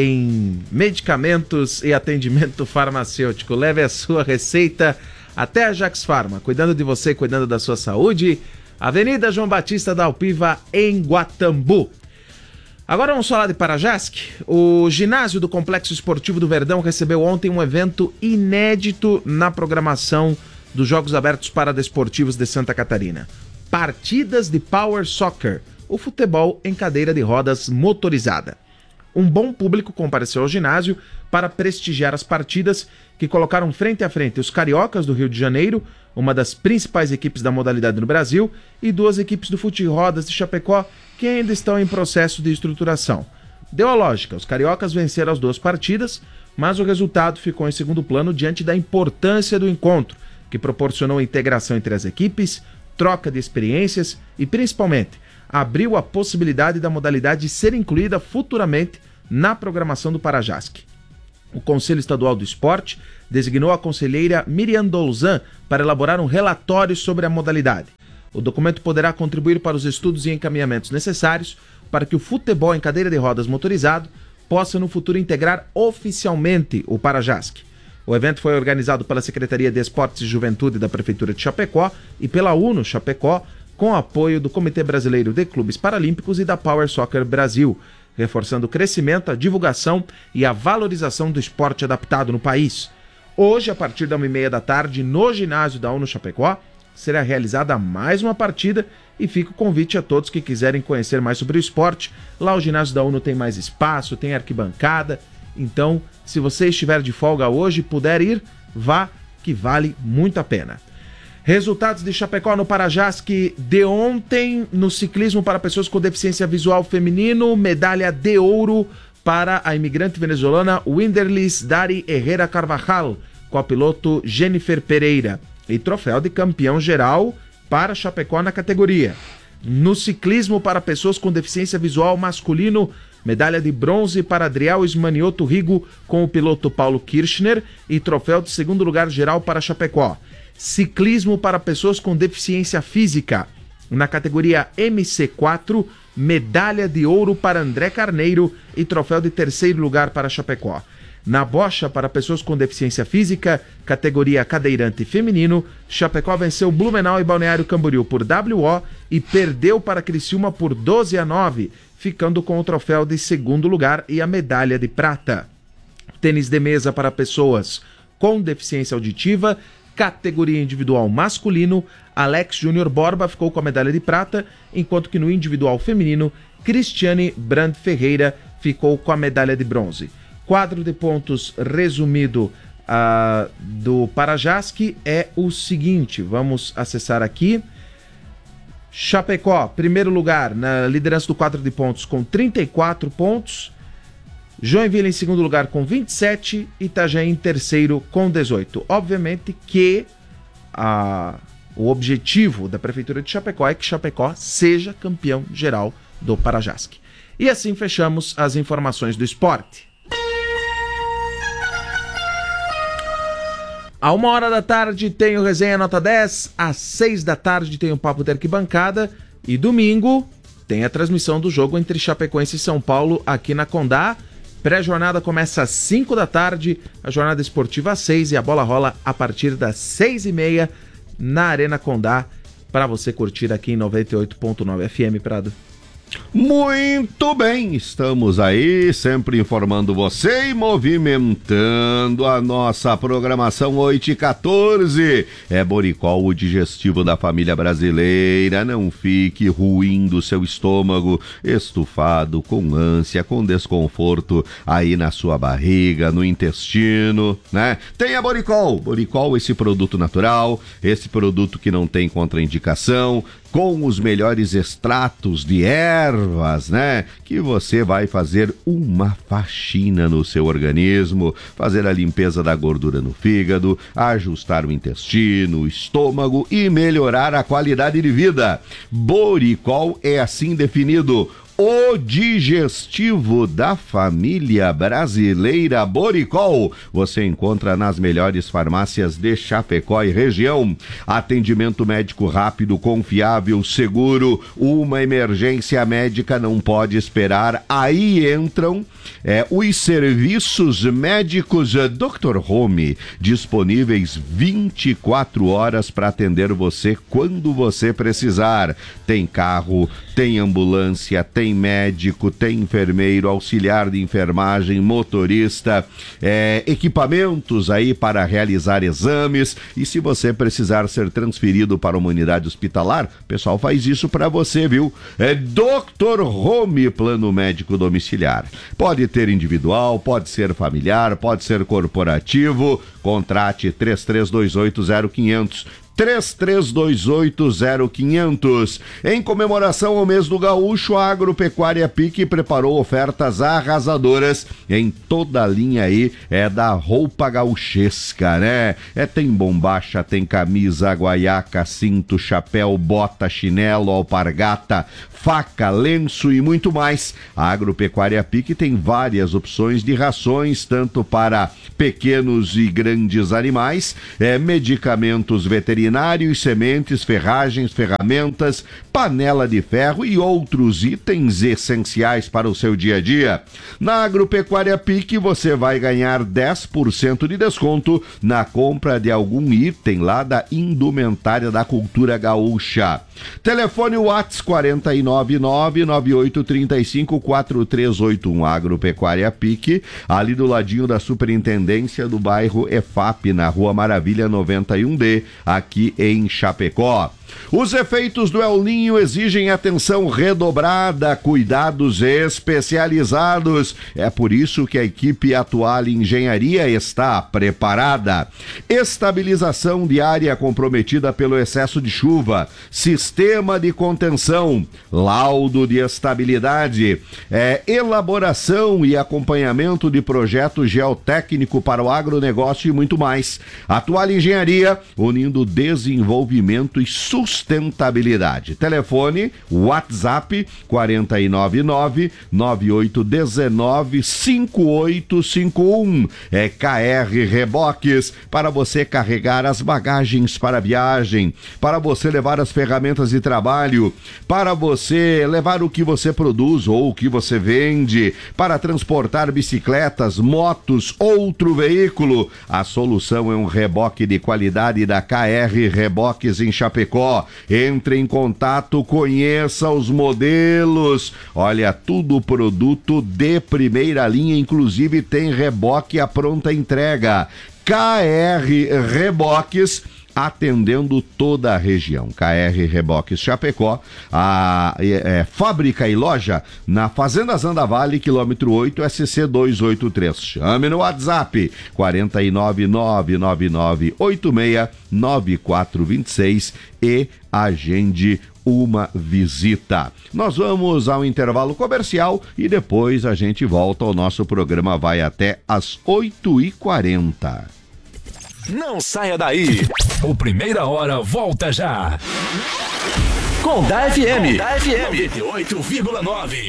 S1: em medicamentos e atendimento farmacêutico. Leve a sua receita até a Jaques Farma, cuidando de você, cuidando da sua saúde. Avenida João Batista da Alpiva, em Guatambu. Agora vamos falar de Parajasc. O ginásio do Complexo Esportivo do Verdão recebeu ontem um evento inédito na programação dos Jogos Abertos Paradesportivos de Santa Catarina. Partidas de Power Soccer, o futebol em cadeira de rodas motorizada. Um bom público compareceu ao ginásio para prestigiar as partidas que colocaram frente a frente os cariocas do Rio de Janeiro, uma das principais equipes da modalidade no Brasil, e duas equipes do Fute-Rodas de Chapecó, que ainda estão em processo de estruturação. Deu a lógica, os cariocas venceram as duas partidas, mas o resultado ficou em segundo plano diante da importância do encontro, que proporcionou a integração entre as equipes, troca de experiências e, principalmente, abriu a possibilidade da modalidade ser incluída futuramente na programação do Parajasc. O Conselho Estadual do Esporte designou a conselheira Miriam Douzan para elaborar um relatório sobre a modalidade. O documento poderá contribuir para os estudos e encaminhamentos necessários para que o futebol em cadeira de rodas motorizado possa no futuro integrar oficialmente o Parajasc. O evento foi organizado pela Secretaria de Esportes e Juventude da Prefeitura de Chapecó e pela UNO Chapecó, com apoio do Comitê Brasileiro de Clubes Paralímpicos e da Power Soccer Brasil, reforçando o crescimento, a divulgação e a valorização do esporte adaptado no país. Hoje, a partir da uma e meia da tarde, no ginásio da UNO Chapecó, será realizada mais uma partida e fica o convite a todos que quiserem conhecer mais sobre o esporte. Lá o ginásio da UNO tem mais espaço, tem arquibancada, então se você estiver de folga hoje e puder ir, vá, que vale muito a pena. Resultados de Chapecó no Parajasc de ontem no ciclismo para pessoas com deficiência visual feminino, medalha de ouro para a imigrante venezuelana Winderlis Dari Herrera Carvajal, com a piloto Jennifer Pereira, e troféu de campeão geral para Chapecó na categoria. No ciclismo para pessoas com deficiência visual masculino, medalha de bronze para Adriel Ismanioto Rigo com o piloto Paulo Kirchner e troféu de segundo lugar geral para Chapecó. Ciclismo para pessoas com deficiência física, na categoria M C quatro, medalha de ouro para André Carneiro e troféu de terceiro lugar para Chapecó. Na bocha para pessoas com deficiência física, categoria cadeirante feminino, Chapecó venceu Blumenau e Balneário Camboriú por W O e perdeu para Criciúma por doze a nove, ficando com o troféu de segundo lugar e a medalha de prata. Tênis de mesa para pessoas com deficiência auditiva, categoria individual masculino, Alex Júnior Borba ficou com a medalha de prata, enquanto que no individual feminino, Cristiane Brand Ferreira ficou com a medalha de bronze. Quadro de pontos resumido uh, do Parajasc é o seguinte, vamos acessar aqui. Chapecó, primeiro lugar na liderança do quadro de pontos com trinta e quatro pontos. Joinville em segundo lugar com vinte e sete, Itajaí em terceiro com dezoito. Obviamente que a, o objetivo da Prefeitura de Chapecó é que Chapecó seja campeão geral do Parajasc. E assim fechamos as informações do esporte. A uma hora da tarde tem o Resenha Nota dez, às seis da tarde tem o Papo de Arquibancada e domingo tem a transmissão do jogo entre Chapecoense e São Paulo aqui na Condá. Pré-jornada começa às cinco da tarde, a jornada esportiva às seis e a bola rola a partir das seis e meia na Arena Condá para você curtir aqui em noventa e oito ponto nove F M, Prado.
S2: Muito bem, estamos aí sempre informando você e movimentando a nossa programação oito e quatorze. É Boricol, o digestivo da família brasileira. Não fique ruim do seu estômago, estufado, com ânsia, com desconforto aí na sua barriga, no intestino, né? Tenha Boricol. Boricol, esse produto natural, esse produto que não tem contraindicação, com os melhores extratos de ervas, né? Que você vai fazer uma faxina no seu organismo, fazer a limpeza da gordura no fígado, ajustar o intestino, o estômago e melhorar a qualidade de vida. Boricol é assim definido: o digestivo da família brasileira. Boricol você encontra nas melhores farmácias de Chapecó e região. Atendimento médico rápido, confiável, seguro. Uma emergência médica não pode esperar. Aí entram é, os serviços médicos doutor Home, disponíveis vinte e quatro horas para atender você quando você precisar. Tem carro, tem ambulância, tem médico, tem enfermeiro, auxiliar de enfermagem, motorista, é, equipamentos aí para realizar exames. E se você precisar ser transferido para uma unidade hospitalar, o pessoal faz isso para você, viu? É doutor Home, plano médico domiciliar. Pode ter individual, pode ser familiar, pode ser corporativo. Contrate três três dois oito zero quinhentos. três três dois oito zero quinhentos. Em comemoração ao mês do gaúcho, a Agropecuária Pique preparou ofertas arrasadoras em toda a linha aí, é da roupa gauchesca, né? É, tem bombacha, tem camisa, guaiaca, cinto, chapéu, bota, chinelo, alpargata, faca, lenço e muito mais. A Agropecuária Pique tem várias opções de rações, tanto para pequenos e grandes animais, é, medicamentos veterinários, sementes, ferragens, ferramentas, panela de ferro e outros itens essenciais para o seu dia a dia. Na Agropecuária Pique você vai ganhar dez por cento de desconto na compra de algum item lá da indumentária da cultura gaúcha. Telefone WhatsApp quatro nove nove, nove oito três cinco, quatro três oito um. Agropecuária Pique, ali do ladinho da Superintendência do bairro E F A P, na Rua Maravilha noventa e um D, aqui em Chapecó. Os efeitos do El Ninho exigem atenção redobrada, cuidados especializados. É por isso que a equipe Atual Engenharia está preparada. Estabilização de área comprometida pelo excesso de chuva, sistema de contenção, laudo de estabilidade, é, elaboração e acompanhamento de projeto geotécnico para o agronegócio e muito mais. Atual Engenharia, unindo desenvolvimento e sustentabilidade. Telefone, WhatsApp quatro nove nove, nove oito um nove, cinco oito cinco um. É K R Reboques, para você carregar as bagagens para a viagem, para você levar as ferramentas de trabalho, para você levar o que você produz ou o que você vende, para transportar bicicletas, motos, outro veículo. A solução é um reboque de qualidade da K R Reboques em Chapecó. Entre em contato, conheça os modelos. Olha, tudo produto de primeira linha, inclusive tem reboque à pronta entrega. K R Reboques, atendendo toda a região. K R Reboques Chapecó, a é, é, fábrica e loja na Fazenda Zanda Vale, quilômetro oito, S C duzentos e oitenta e três. Chame no WhatsApp quatro nove nove, nove nove oito seis, nove quatro dois seis e agende uma visita. Nós vamos ao intervalo comercial e depois a gente volta. O nosso programa vai até às oito e quarenta.
S3: Não saia daí. O Primeira Hora volta já. Com da F M. Com da F M. noventa e oito vírgula nove.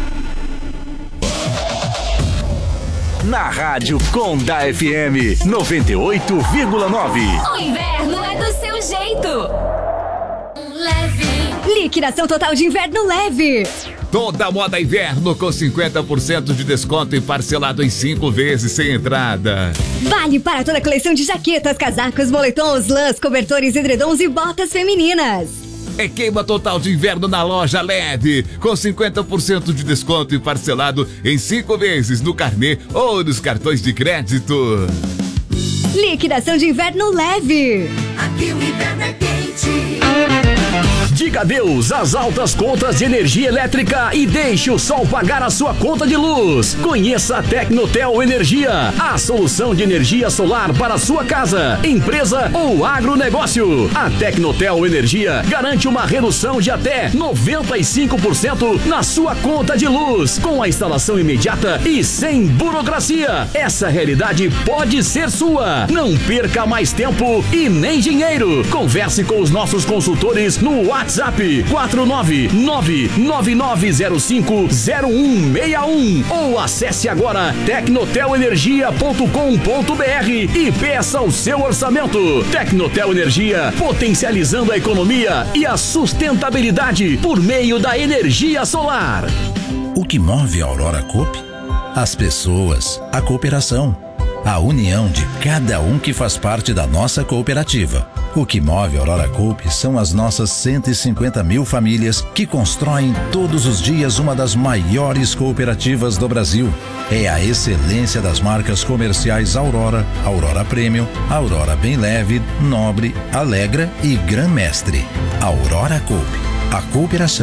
S3: Na rádio com da F M noventa e oito vírgula nove.
S4: O inverno é do seu jeito. Leve.
S12: Liquidação total de inverno leve.
S6: Toda moda inverno com cinquenta por cento de desconto e parcelado em cinco vezes sem entrada.
S12: Vale para toda a coleção de jaquetas, casacos, moletons, lãs, cobertores, edredons e botas femininas.
S6: É queima total de inverno na loja Leve, com cinquenta por cento de desconto e parcelado em cinco vezes no carnê ou nos cartões de crédito.
S12: Liquidação de inverno leve.
S5: Aqui o inverno é quente.
S3: Diga adeus às altas contas de energia elétrica e deixe o sol pagar a sua conta de luz. Conheça a Tecnotel Energia, a solução de energia solar para a sua casa, empresa ou agronegócio. A Tecnotel Energia garante uma redução de até noventa e cinco por cento na sua conta de luz, com a instalação imediata e sem burocracia. Essa realidade pode ser sua. Não perca mais tempo e nem dinheiro. Converse com os nossos consultores no WhatsApp quatro nove nove, nove nove zero cinco, zero um seis um ou acesse agora tecnotel energia ponto com ponto b r e peça o seu orçamento. Tecnotel Energia, potencializando a economia e a sustentabilidade por meio da energia solar.
S13: O que move a Aurora Coop? As pessoas, a cooperação, a união de cada um que faz parte da nossa cooperativa. O que move a Aurora Coop são as nossas cento e cinquenta mil famílias que constroem todos os dias uma das maiores cooperativas do Brasil. É a excelência das marcas comerciais Aurora, Aurora Premium, Aurora Bem Leve, Nobre, Alegra e Gran Mestre. Aurora Coop. A cooperação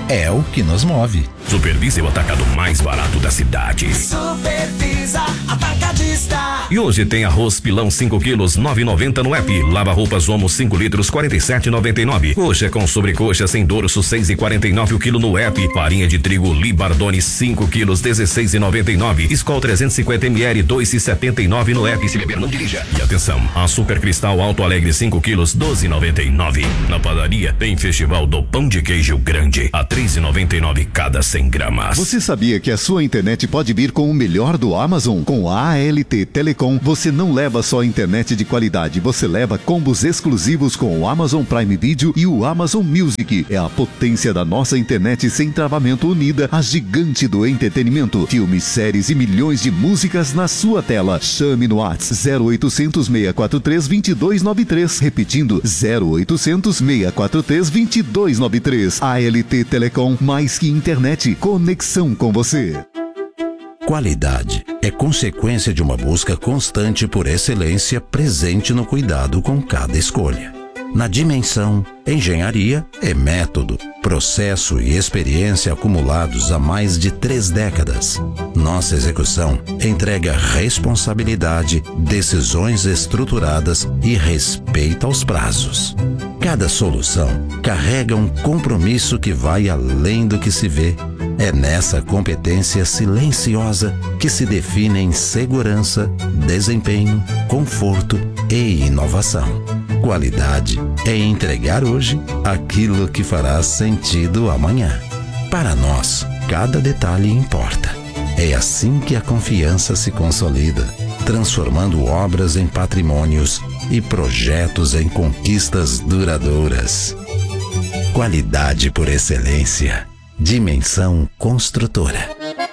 S13: é o que nos move.
S14: Supervisa é o atacado mais barato da cidade.
S5: Supervisa Atacadista.
S14: E hoje tem arroz pilão cinco quilos, nove e noventa no app. Lava roupas Omo cinco litros, quarenta e sete e noventa e nove. Coxa com sobrecoxa sem dorso, seis e quarenta e nove o quilo no app. Farinha de trigo Libardone cinco quilos, dezesseis e noventa e nove. Skol trezentos e cinquenta mililitros, dois e setenta e nove no app. Se beber, não dirija. E atenção, açúcar cristal Alto Alegre cinco quilos, doze e noventa e nove. Na padaria tem Festival do Pão de Queijo Grande, a três e noventa e nove cada cem gramas.
S15: Você sabia que a sua internet pode vir com o melhor do Amazon? Com a A L T Telecom, você não leva só internet de qualidade, você leva combos exclusivos com o Amazon Prime Video e o Amazon Music. É a potência da nossa internet sem travamento unida, a gigante do entretenimento. Filmes, séries e milhões de músicas na sua tela. Chame no WhatsApp zero oitocentos, seis quatro três, dois dois nove três. Repetindo, zero oitocentos, seis quatro três, dois dois nove três. A L T Telecom, mais que internet, conexão com você.
S13: Qualidade é consequência de uma busca constante por excelência presente no cuidado com cada escolha. Na Dimensão, engenharia é método, processo e experiência acumulados há mais de três décadas. Nossa execução entrega responsabilidade, decisões estruturadas e respeito aos prazos. Cada solução carrega um compromisso que vai além do que se vê. É nessa competência silenciosa que se definem segurança, desempenho, conforto e inovação. Qualidade é entregar hoje aquilo que fará sentido amanhã. Para nós, cada detalhe importa. É assim que a confiança se consolida, transformando obras em patrimônios e projetos em conquistas duradouras. Qualidade por excelência. Dimensão Construtora.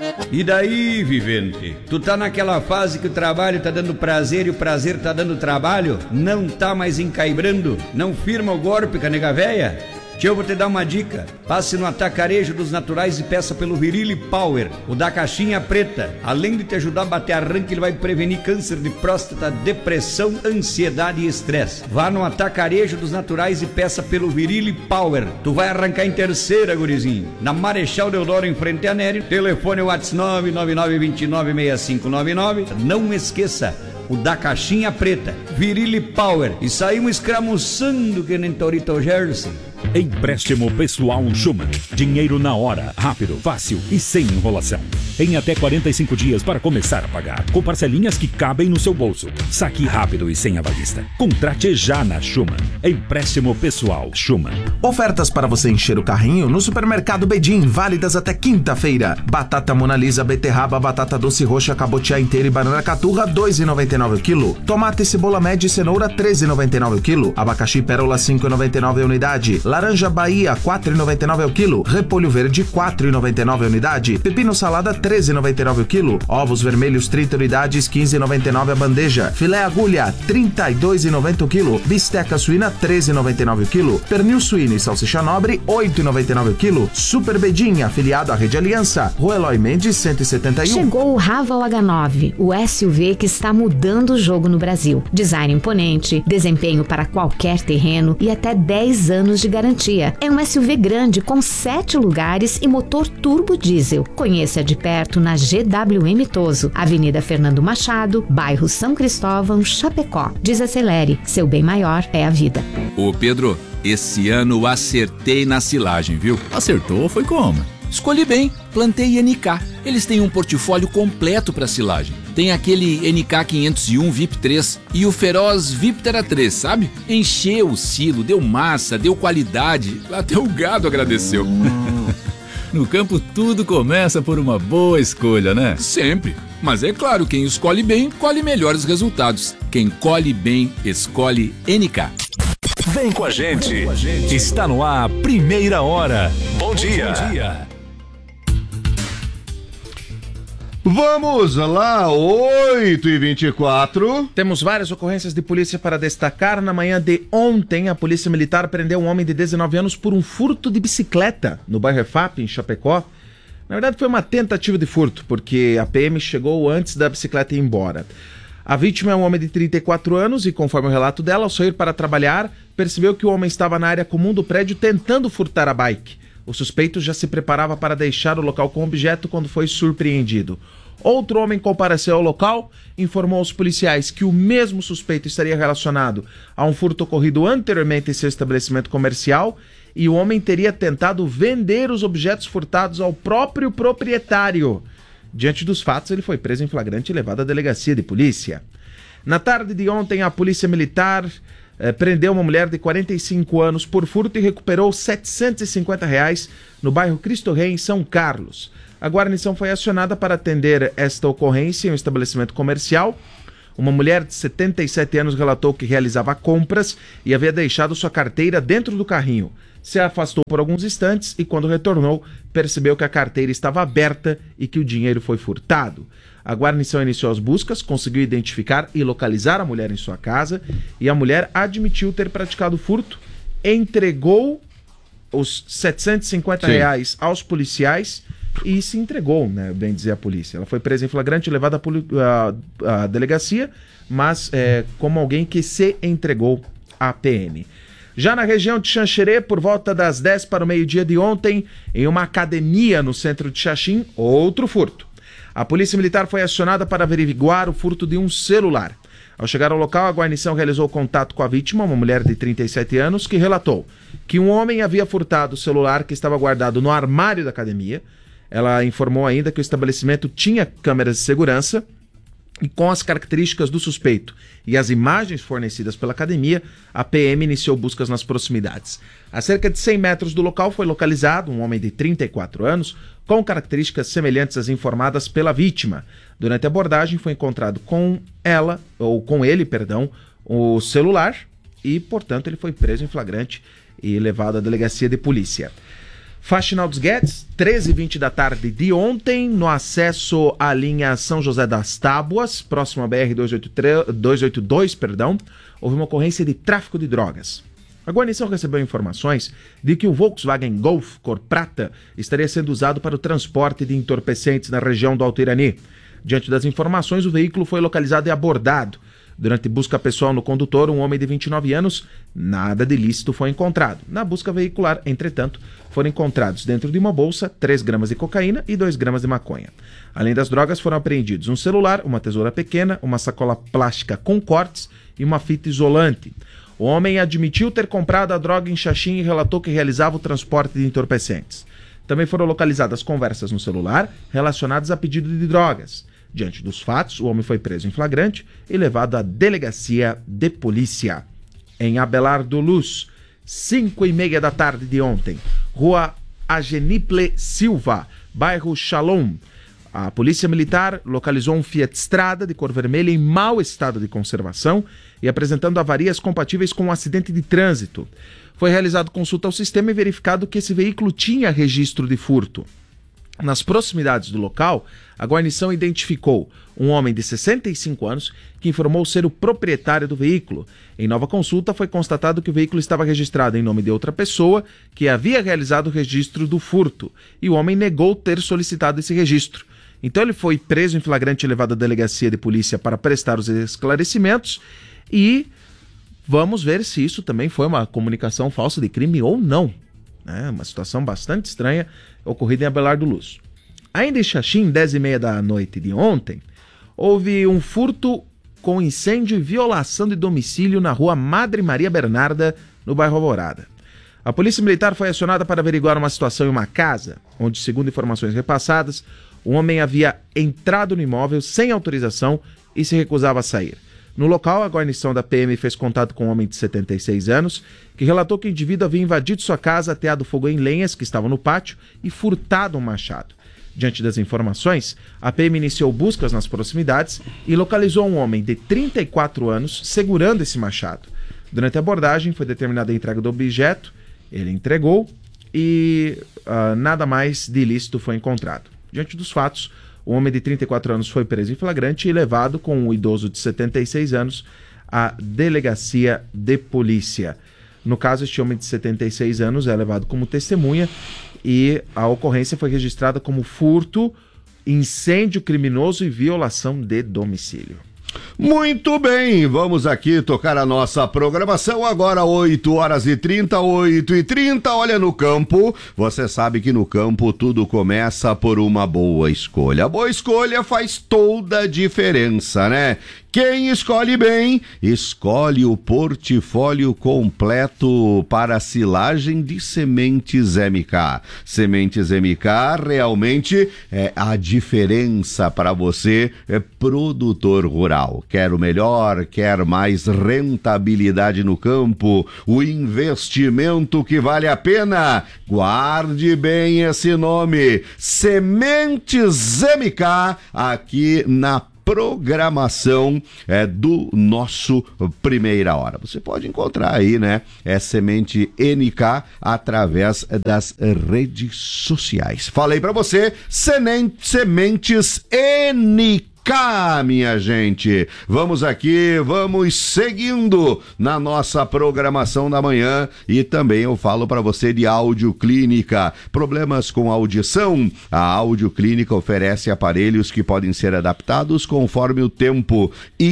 S16: E daí, vivente? Tu tá naquela fase que o trabalho tá dando prazer e o prazer tá dando trabalho? Não tá mais encaibrando? Não firma o golpe, canega véia? Tio, eu vou te dar uma dica. Passe no Atacarejo dos Naturais e peça pelo Virilli Power, o da caixinha preta. Além de te ajudar a bater arranque, ele vai prevenir câncer de próstata, depressão, ansiedade e estresse. Vá no Atacarejo dos Naturais e peça pelo Virilli Power. Tu vai arrancar em terceira, gurizinho. Na Marechal Deodoro, em frente a Nério. Telefone WhatsApp nove nove nove, dois nove, seis cinco nove nove. Não esqueça, o da caixinha preta, Virilli Power. E saímos escramuçando que nem Torito Jersey.
S17: Empréstimo pessoal Schumann. Dinheiro na hora, rápido, fácil e sem enrolação. Em até quarenta e cinco dias para começar a pagar, com parcelinhas que cabem no seu bolso. Saque rápido e sem avalista. Contrate já na Schumann. Empréstimo pessoal Schumann.
S1: Ofertas para você encher o carrinho no Supermercado Bedim, válidas até quinta-feira. Batata Mona Lisa, beterraba, batata doce roxa, cabotiá inteira e banana caturra, dois e noventa e nove o quilo. Tomate, cebola média e cenoura, treze e noventa e nove o quilo. Abacaxi pérola, cinco e noventa e nove a unidade. Laranja Bahia, quatro e noventa e nove o quilo. Repolho verde, quatro e noventa e nove a unidade. Pepino salada, treze e noventa e nove o quilo. Ovos vermelhos, trinta unidades, quinze e noventa e nove a bandeja. Filé agulha, trinta e dois e noventa o quilo. Bisteca suína, treze e noventa e nove o quilo. Pernil suíno e salsicha nobre, oito e noventa e nove o quilo. Super Bedinha, afiliado à Rede Aliança. Rua Eloy Mendes, cento e setenta e um.
S18: Chegou o Raval H nove, o S U V que está mudando o jogo no Brasil. Design imponente, desempenho para qualquer terreno e até dez anos de garantia. É um S U V grande com sete lugares e motor turbo diesel. Conheça de perto na G W M Toso, Avenida Fernando Machado, bairro São Cristóvão, Chapecó. Desacelere, seu bem maior é a vida.
S19: Ô Pedro, esse ano acertei na silagem, viu?
S3: Acertou foi como?
S19: Escolhi bem, plantei N K. Eles têm um portfólio completo para silagem. Tem aquele N K quinhentos e um V I P três e o Feroz Viptera três, sabe? Encheu o silo, deu massa, deu qualidade, até o gado agradeceu.
S3: No campo tudo começa por uma boa escolha, né?
S19: Sempre. Mas é claro, quem escolhe bem, colhe melhores resultados. Quem colhe bem, escolhe N K.
S10: Vem com a gente. Está no ar, Primeira Hora. Bom dia. Bom dia.
S2: Vamos lá, oito e vinte e quatro.
S1: Temos várias ocorrências de polícia para destacar. Na manhã de ontem, a Polícia Militar prendeu um homem de dezenove anos por um furto de bicicleta no bairro E F A P, em Chapecó. Na verdade, foi uma tentativa de furto, porque a P M chegou antes da bicicleta ir embora. A vítima é um homem de trinta e quatro anos e, conforme o relato dela, ao sair para trabalhar, percebeu que o homem estava na área comum do prédio tentando furtar a bike. O suspeito já se preparava para deixar o local com o objeto quando foi surpreendido. Outro homem compareceu ao local, informou aos policiais que o mesmo suspeito estaria relacionado a um furto ocorrido anteriormente em seu estabelecimento comercial e o homem teria tentado vender os objetos furtados ao próprio proprietário. Diante dos fatos, ele foi preso em flagrante e levado à delegacia de polícia. Na tarde de ontem, a polícia militar eh, prendeu uma mulher de quarenta e cinco anos por furto e recuperou setecentos e cinquenta reais no bairro Cristo Rei, em São Carlos. A guarnição foi acionada para atender esta ocorrência em um estabelecimento comercial. Uma mulher de setenta e sete anos relatou que realizava compras e havia deixado sua carteira dentro do carrinho. Se afastou por alguns instantes e, quando retornou, percebeu que a carteira estava aberta e que o dinheiro foi furtado. A guarnição iniciou as buscas, conseguiu identificar e localizar a mulher em sua casa e a mulher admitiu ter praticado furto, entregou os setecentos e cinquenta reais aos policiais e se entregou, né, bem dizer, a polícia. Ela foi presa em flagrante e levada à delegacia, mas é, como alguém que se entregou à P M. Já na região de Xanxerê, por volta das dez para o meio-dia de ontem, em uma academia no centro de Xaxim, outro furto. A polícia militar foi acionada para averiguar o furto de um celular. Ao chegar ao local, a guarnição realizou contato com a vítima, uma mulher de trinta e sete anos, que relatou que um homem havia furtado o celular que estava guardado no armário da academia. Ela informou ainda que o estabelecimento tinha câmeras de segurança e, com as características do suspeito e as imagens fornecidas pela academia, a P M iniciou buscas nas proximidades. A cerca de cem metros do local foi localizado um homem de trinta e quatro anos com características semelhantes às informadas pela vítima. Durante a abordagem foi encontrado com ela, ou com ele, perdão, o celular e, portanto, ele foi preso em flagrante e levado à delegacia de polícia. Faxinal dos Guedes, treze e vinte da tarde de ontem, no acesso à linha São José das Tábuas, próximo à B R duzentos e oitenta e dois, perdão, houve uma ocorrência de tráfico de drogas. A guarnição recebeu informações de que o Volkswagen Golf cor prata estaria sendo usado para o transporte de entorpecentes na região do Alto Irani. Diante das informações, o veículo foi localizado e abordado. Durante busca pessoal no condutor, um homem de vinte e nove anos, nada de ilícito foi encontrado. Na busca veicular, entretanto, foram encontrados dentro de uma bolsa três gramas de cocaína e dois gramas de maconha. Além das drogas, foram apreendidos um celular, uma tesoura pequena, uma sacola plástica com cortes e uma fita isolante. O homem admitiu ter comprado a droga em Xaxim e relatou que realizava o transporte de entorpecentes. Também foram localizadas conversas no celular relacionadas a pedido de drogas. Diante dos fatos, o homem foi preso em flagrante e levado à delegacia de polícia. Em Abelardo Luz, cinco e meia da tarde de ontem, rua Ageniple Silva, bairro Shalom. A polícia militar localizou um Fiat Strada de cor vermelha em mau estado de conservação e apresentando avarias compatíveis com um acidente de trânsito. Foi realizado consulta ao sistema e verificado que esse veículo tinha registro de furto. Nas proximidades do local, a guarnição identificou um homem de sessenta e cinco anos que informou ser o proprietário do veículo. Em nova consulta, foi constatado que o veículo estava registrado em nome de outra pessoa que havia realizado o registro do furto e o homem negou ter solicitado esse registro. Então ele foi preso em flagrante e levado à delegacia de polícia para prestar os esclarecimentos e vamos ver se isso também foi uma comunicação falsa de crime ou não. É uma situação bastante estranha ocorrida em Abelardo Luz. Ainda em Xaxim, dez e meia da noite de ontem, houve um furto com incêndio e violação de domicílio na rua Madre Maria Bernarda, no bairro Alvorada. A polícia militar foi acionada para averiguar uma situação em uma casa, onde, segundo informações repassadas, um homem havia entrado no imóvel sem autorização e se recusava a sair. No local, a guarnição da P M fez contato com um homem de setenta e seis anos, que relatou que o indivíduo havia invadido sua casa, ateado fogo em lenhas que estavam no pátio e furtado um machado. Diante das informações, a P M iniciou buscas nas proximidades e localizou um homem de trinta e quatro anos segurando esse machado. Durante a abordagem, foi determinada a entrega do objeto, ele entregou e uh, nada mais de ilícito foi encontrado. Diante dos fatos, o homem de trinta e quatro anos foi preso em flagrante e levado com o idoso de setenta e seis anos à delegacia de polícia. No caso, este homem de setenta e seis anos é levado como testemunha e a ocorrência foi registrada como furto, incêndio criminoso e violação de domicílio.
S2: Muito bem, vamos aqui tocar a nossa programação agora, oito horas e trinta, oito e trinta, olha, no campo, você sabe que no campo tudo começa por uma boa escolha. A boa escolha faz toda a diferença, né? Quem escolhe bem, escolhe o portfólio completo para silagem de sementes M K. Sementes M K realmente é a diferença para você, é produtor rural. Quer o melhor, quer mais rentabilidade no campo, o investimento que vale a pena? Guarde bem esse nome, Sementes M K, aqui na programação é, do nosso Primeira Hora. Você pode encontrar aí, né? É Semente N K através das redes sociais. Falei pra você, Sementes N K. Cá, minha gente, vamos aqui, vamos seguindo na nossa programação da manhã e também eu falo para você de Audioclínica. Problemas com audição? A Audioclínica oferece aparelhos que podem ser adaptados conforme o tempo,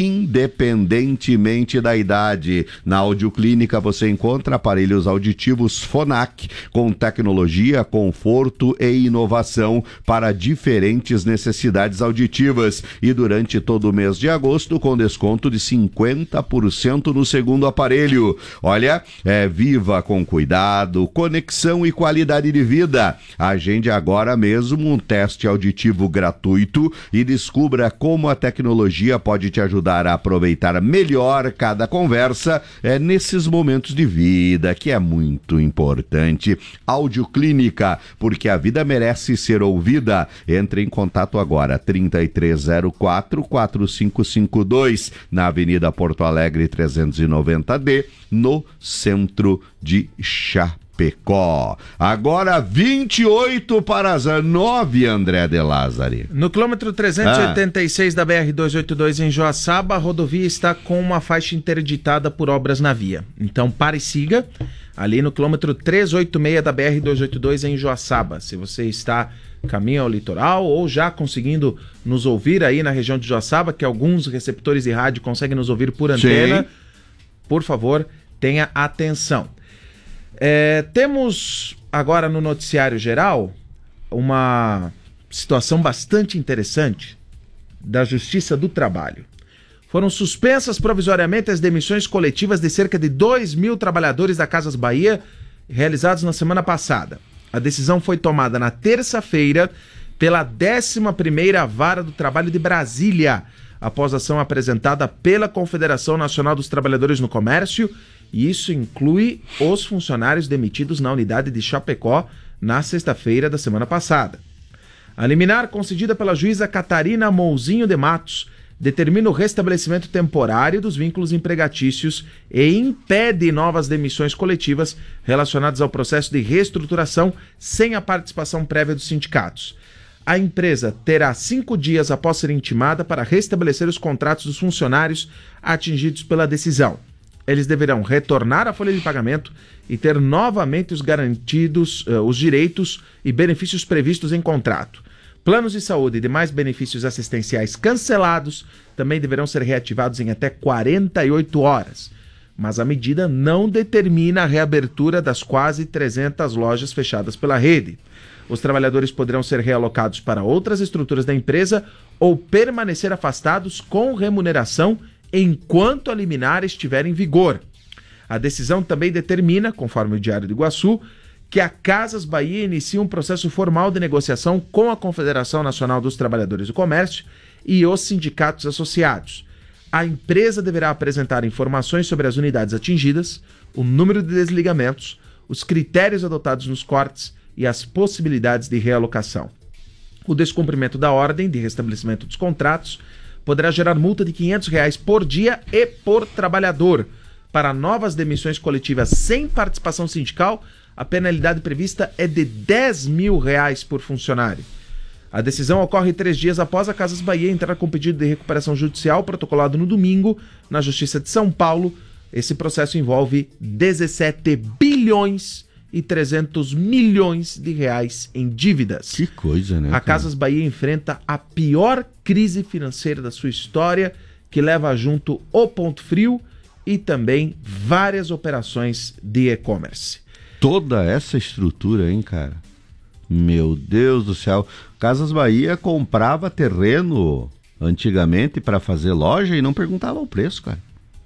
S2: independentemente da idade. Na Audioclínica você encontra aparelhos auditivos Phonak com tecnologia, conforto e inovação para diferentes necessidades auditivas. E durante todo o mês de agosto com desconto de cinquenta por cento no segundo aparelho. Olha, é viva com cuidado, conexão e qualidade de vida. Agende agora mesmo um teste auditivo gratuito e descubra como a tecnologia pode te ajudar a aproveitar melhor cada conversa é, nesses momentos de vida, que é muito importante. Audioclínica, porque a vida merece ser ouvida. Entre em contato agora, trinta e três zero quatro, quatro cinco cinco dois, na Avenida Porto Alegre trezentos e noventa D, no centro de Chapecó. Agora vinte e oito para as nove, André de Lázari.
S1: No quilômetro trezentos e oitenta e seis ah. da B R duzentos e oitenta e dois em Joaçaba, a rodovia está com uma faixa interditada por obras na via. Então pare e siga ali no quilômetro trezentos e oitenta e seis da B R duzentos e oitenta e dois em Joaçaba. Se você está caminho ao litoral ou já conseguindo nos ouvir aí na região de Joaçaba, que alguns receptores de rádio conseguem nos ouvir por antena, sim, por favor, tenha atenção. É, temos agora no noticiário geral uma situação bastante interessante da Justiça do Trabalho. Foram suspensas provisoriamente as demissões coletivas de cerca de dois mil trabalhadores da Casas Bahia realizadas na semana passada. A decisão foi tomada na terça-feira pela décima primeira Vara do Trabalho de Brasília, após ação apresentada pela Confederação Nacional dos Trabalhadores no Comércio, e isso inclui os funcionários demitidos na unidade de Chapecó na sexta-feira da semana passada. A liminar concedida pela juíza Catarina Mouzinho de Matos determina o restabelecimento temporário dos vínculos empregatícios e impede novas demissões coletivas relacionadas ao processo de reestruturação sem a participação prévia dos sindicatos. A empresa terá cinco dias após ser intimada para restabelecer os contratos dos funcionários atingidos pela decisão. Eles deverão retornar à folha de pagamento e ter novamente os garantidos, uh, os direitos e benefícios previstos em contrato. Planos de saúde e demais benefícios assistenciais cancelados também deverão ser reativados em até quarenta e oito horas. Mas a medida não determina a reabertura das quase trezentas lojas fechadas pela rede. Os trabalhadores poderão ser realocados para outras estruturas da empresa ou permanecer afastados com remuneração enquanto a liminar estiver em vigor. A decisão também determina, conforme o Diário do Iguaçu, que a Casas Bahia inicie um processo formal de negociação com a Confederação Nacional dos Trabalhadores do Comércio e os sindicatos associados. A empresa deverá apresentar informações sobre as unidades atingidas, o número de desligamentos, os critérios adotados nos cortes e as possibilidades de realocação. O descumprimento da ordem de restabelecimento dos contratos poderá gerar multa de quinhentos reais por dia e por trabalhador. Para novas demissões coletivas sem participação sindical, a penalidade prevista é de dez mil reais por funcionário. A decisão ocorre três dias após a Casas Bahia entrar com pedido de recuperação judicial protocolado no domingo na Justiça de São Paulo. Esse processo envolve dezessete bilhões e trezentos milhões de reais em dívidas.
S2: Que coisa, né?
S1: A Casas Bahia enfrenta a pior crise financeira da sua história, que leva junto o Ponto Frio e também várias operações de e-commerce.
S2: Toda essa estrutura, hein, cara? Meu Deus do céu. Casas Bahia comprava terreno antigamente para fazer loja e não perguntava o preço, cara.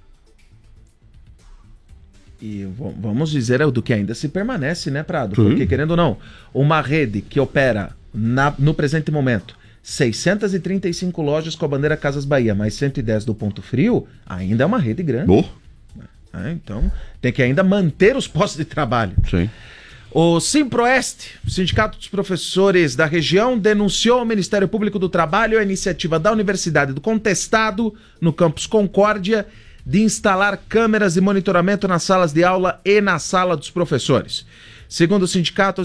S1: E vamos dizer do que ainda se permanece, né, Prado?
S2: Sim.
S1: Porque, querendo ou não, uma rede que opera na, no presente momento seiscentas e trinta e cinco lojas com a bandeira Casas Bahia, mais cento e dez do Ponto Frio, ainda é uma rede grande.
S2: Oh.
S1: É, então, tem que ainda manter os postos de trabalho.
S2: Sim.
S1: O Simproeste, o Sindicato dos Professores da região, denunciou ao Ministério Público do Trabalho a iniciativa da Universidade do Contestado, no campus Concórdia, de instalar câmeras de monitoramento nas salas de aula e na sala dos professores. Segundo o sindicato,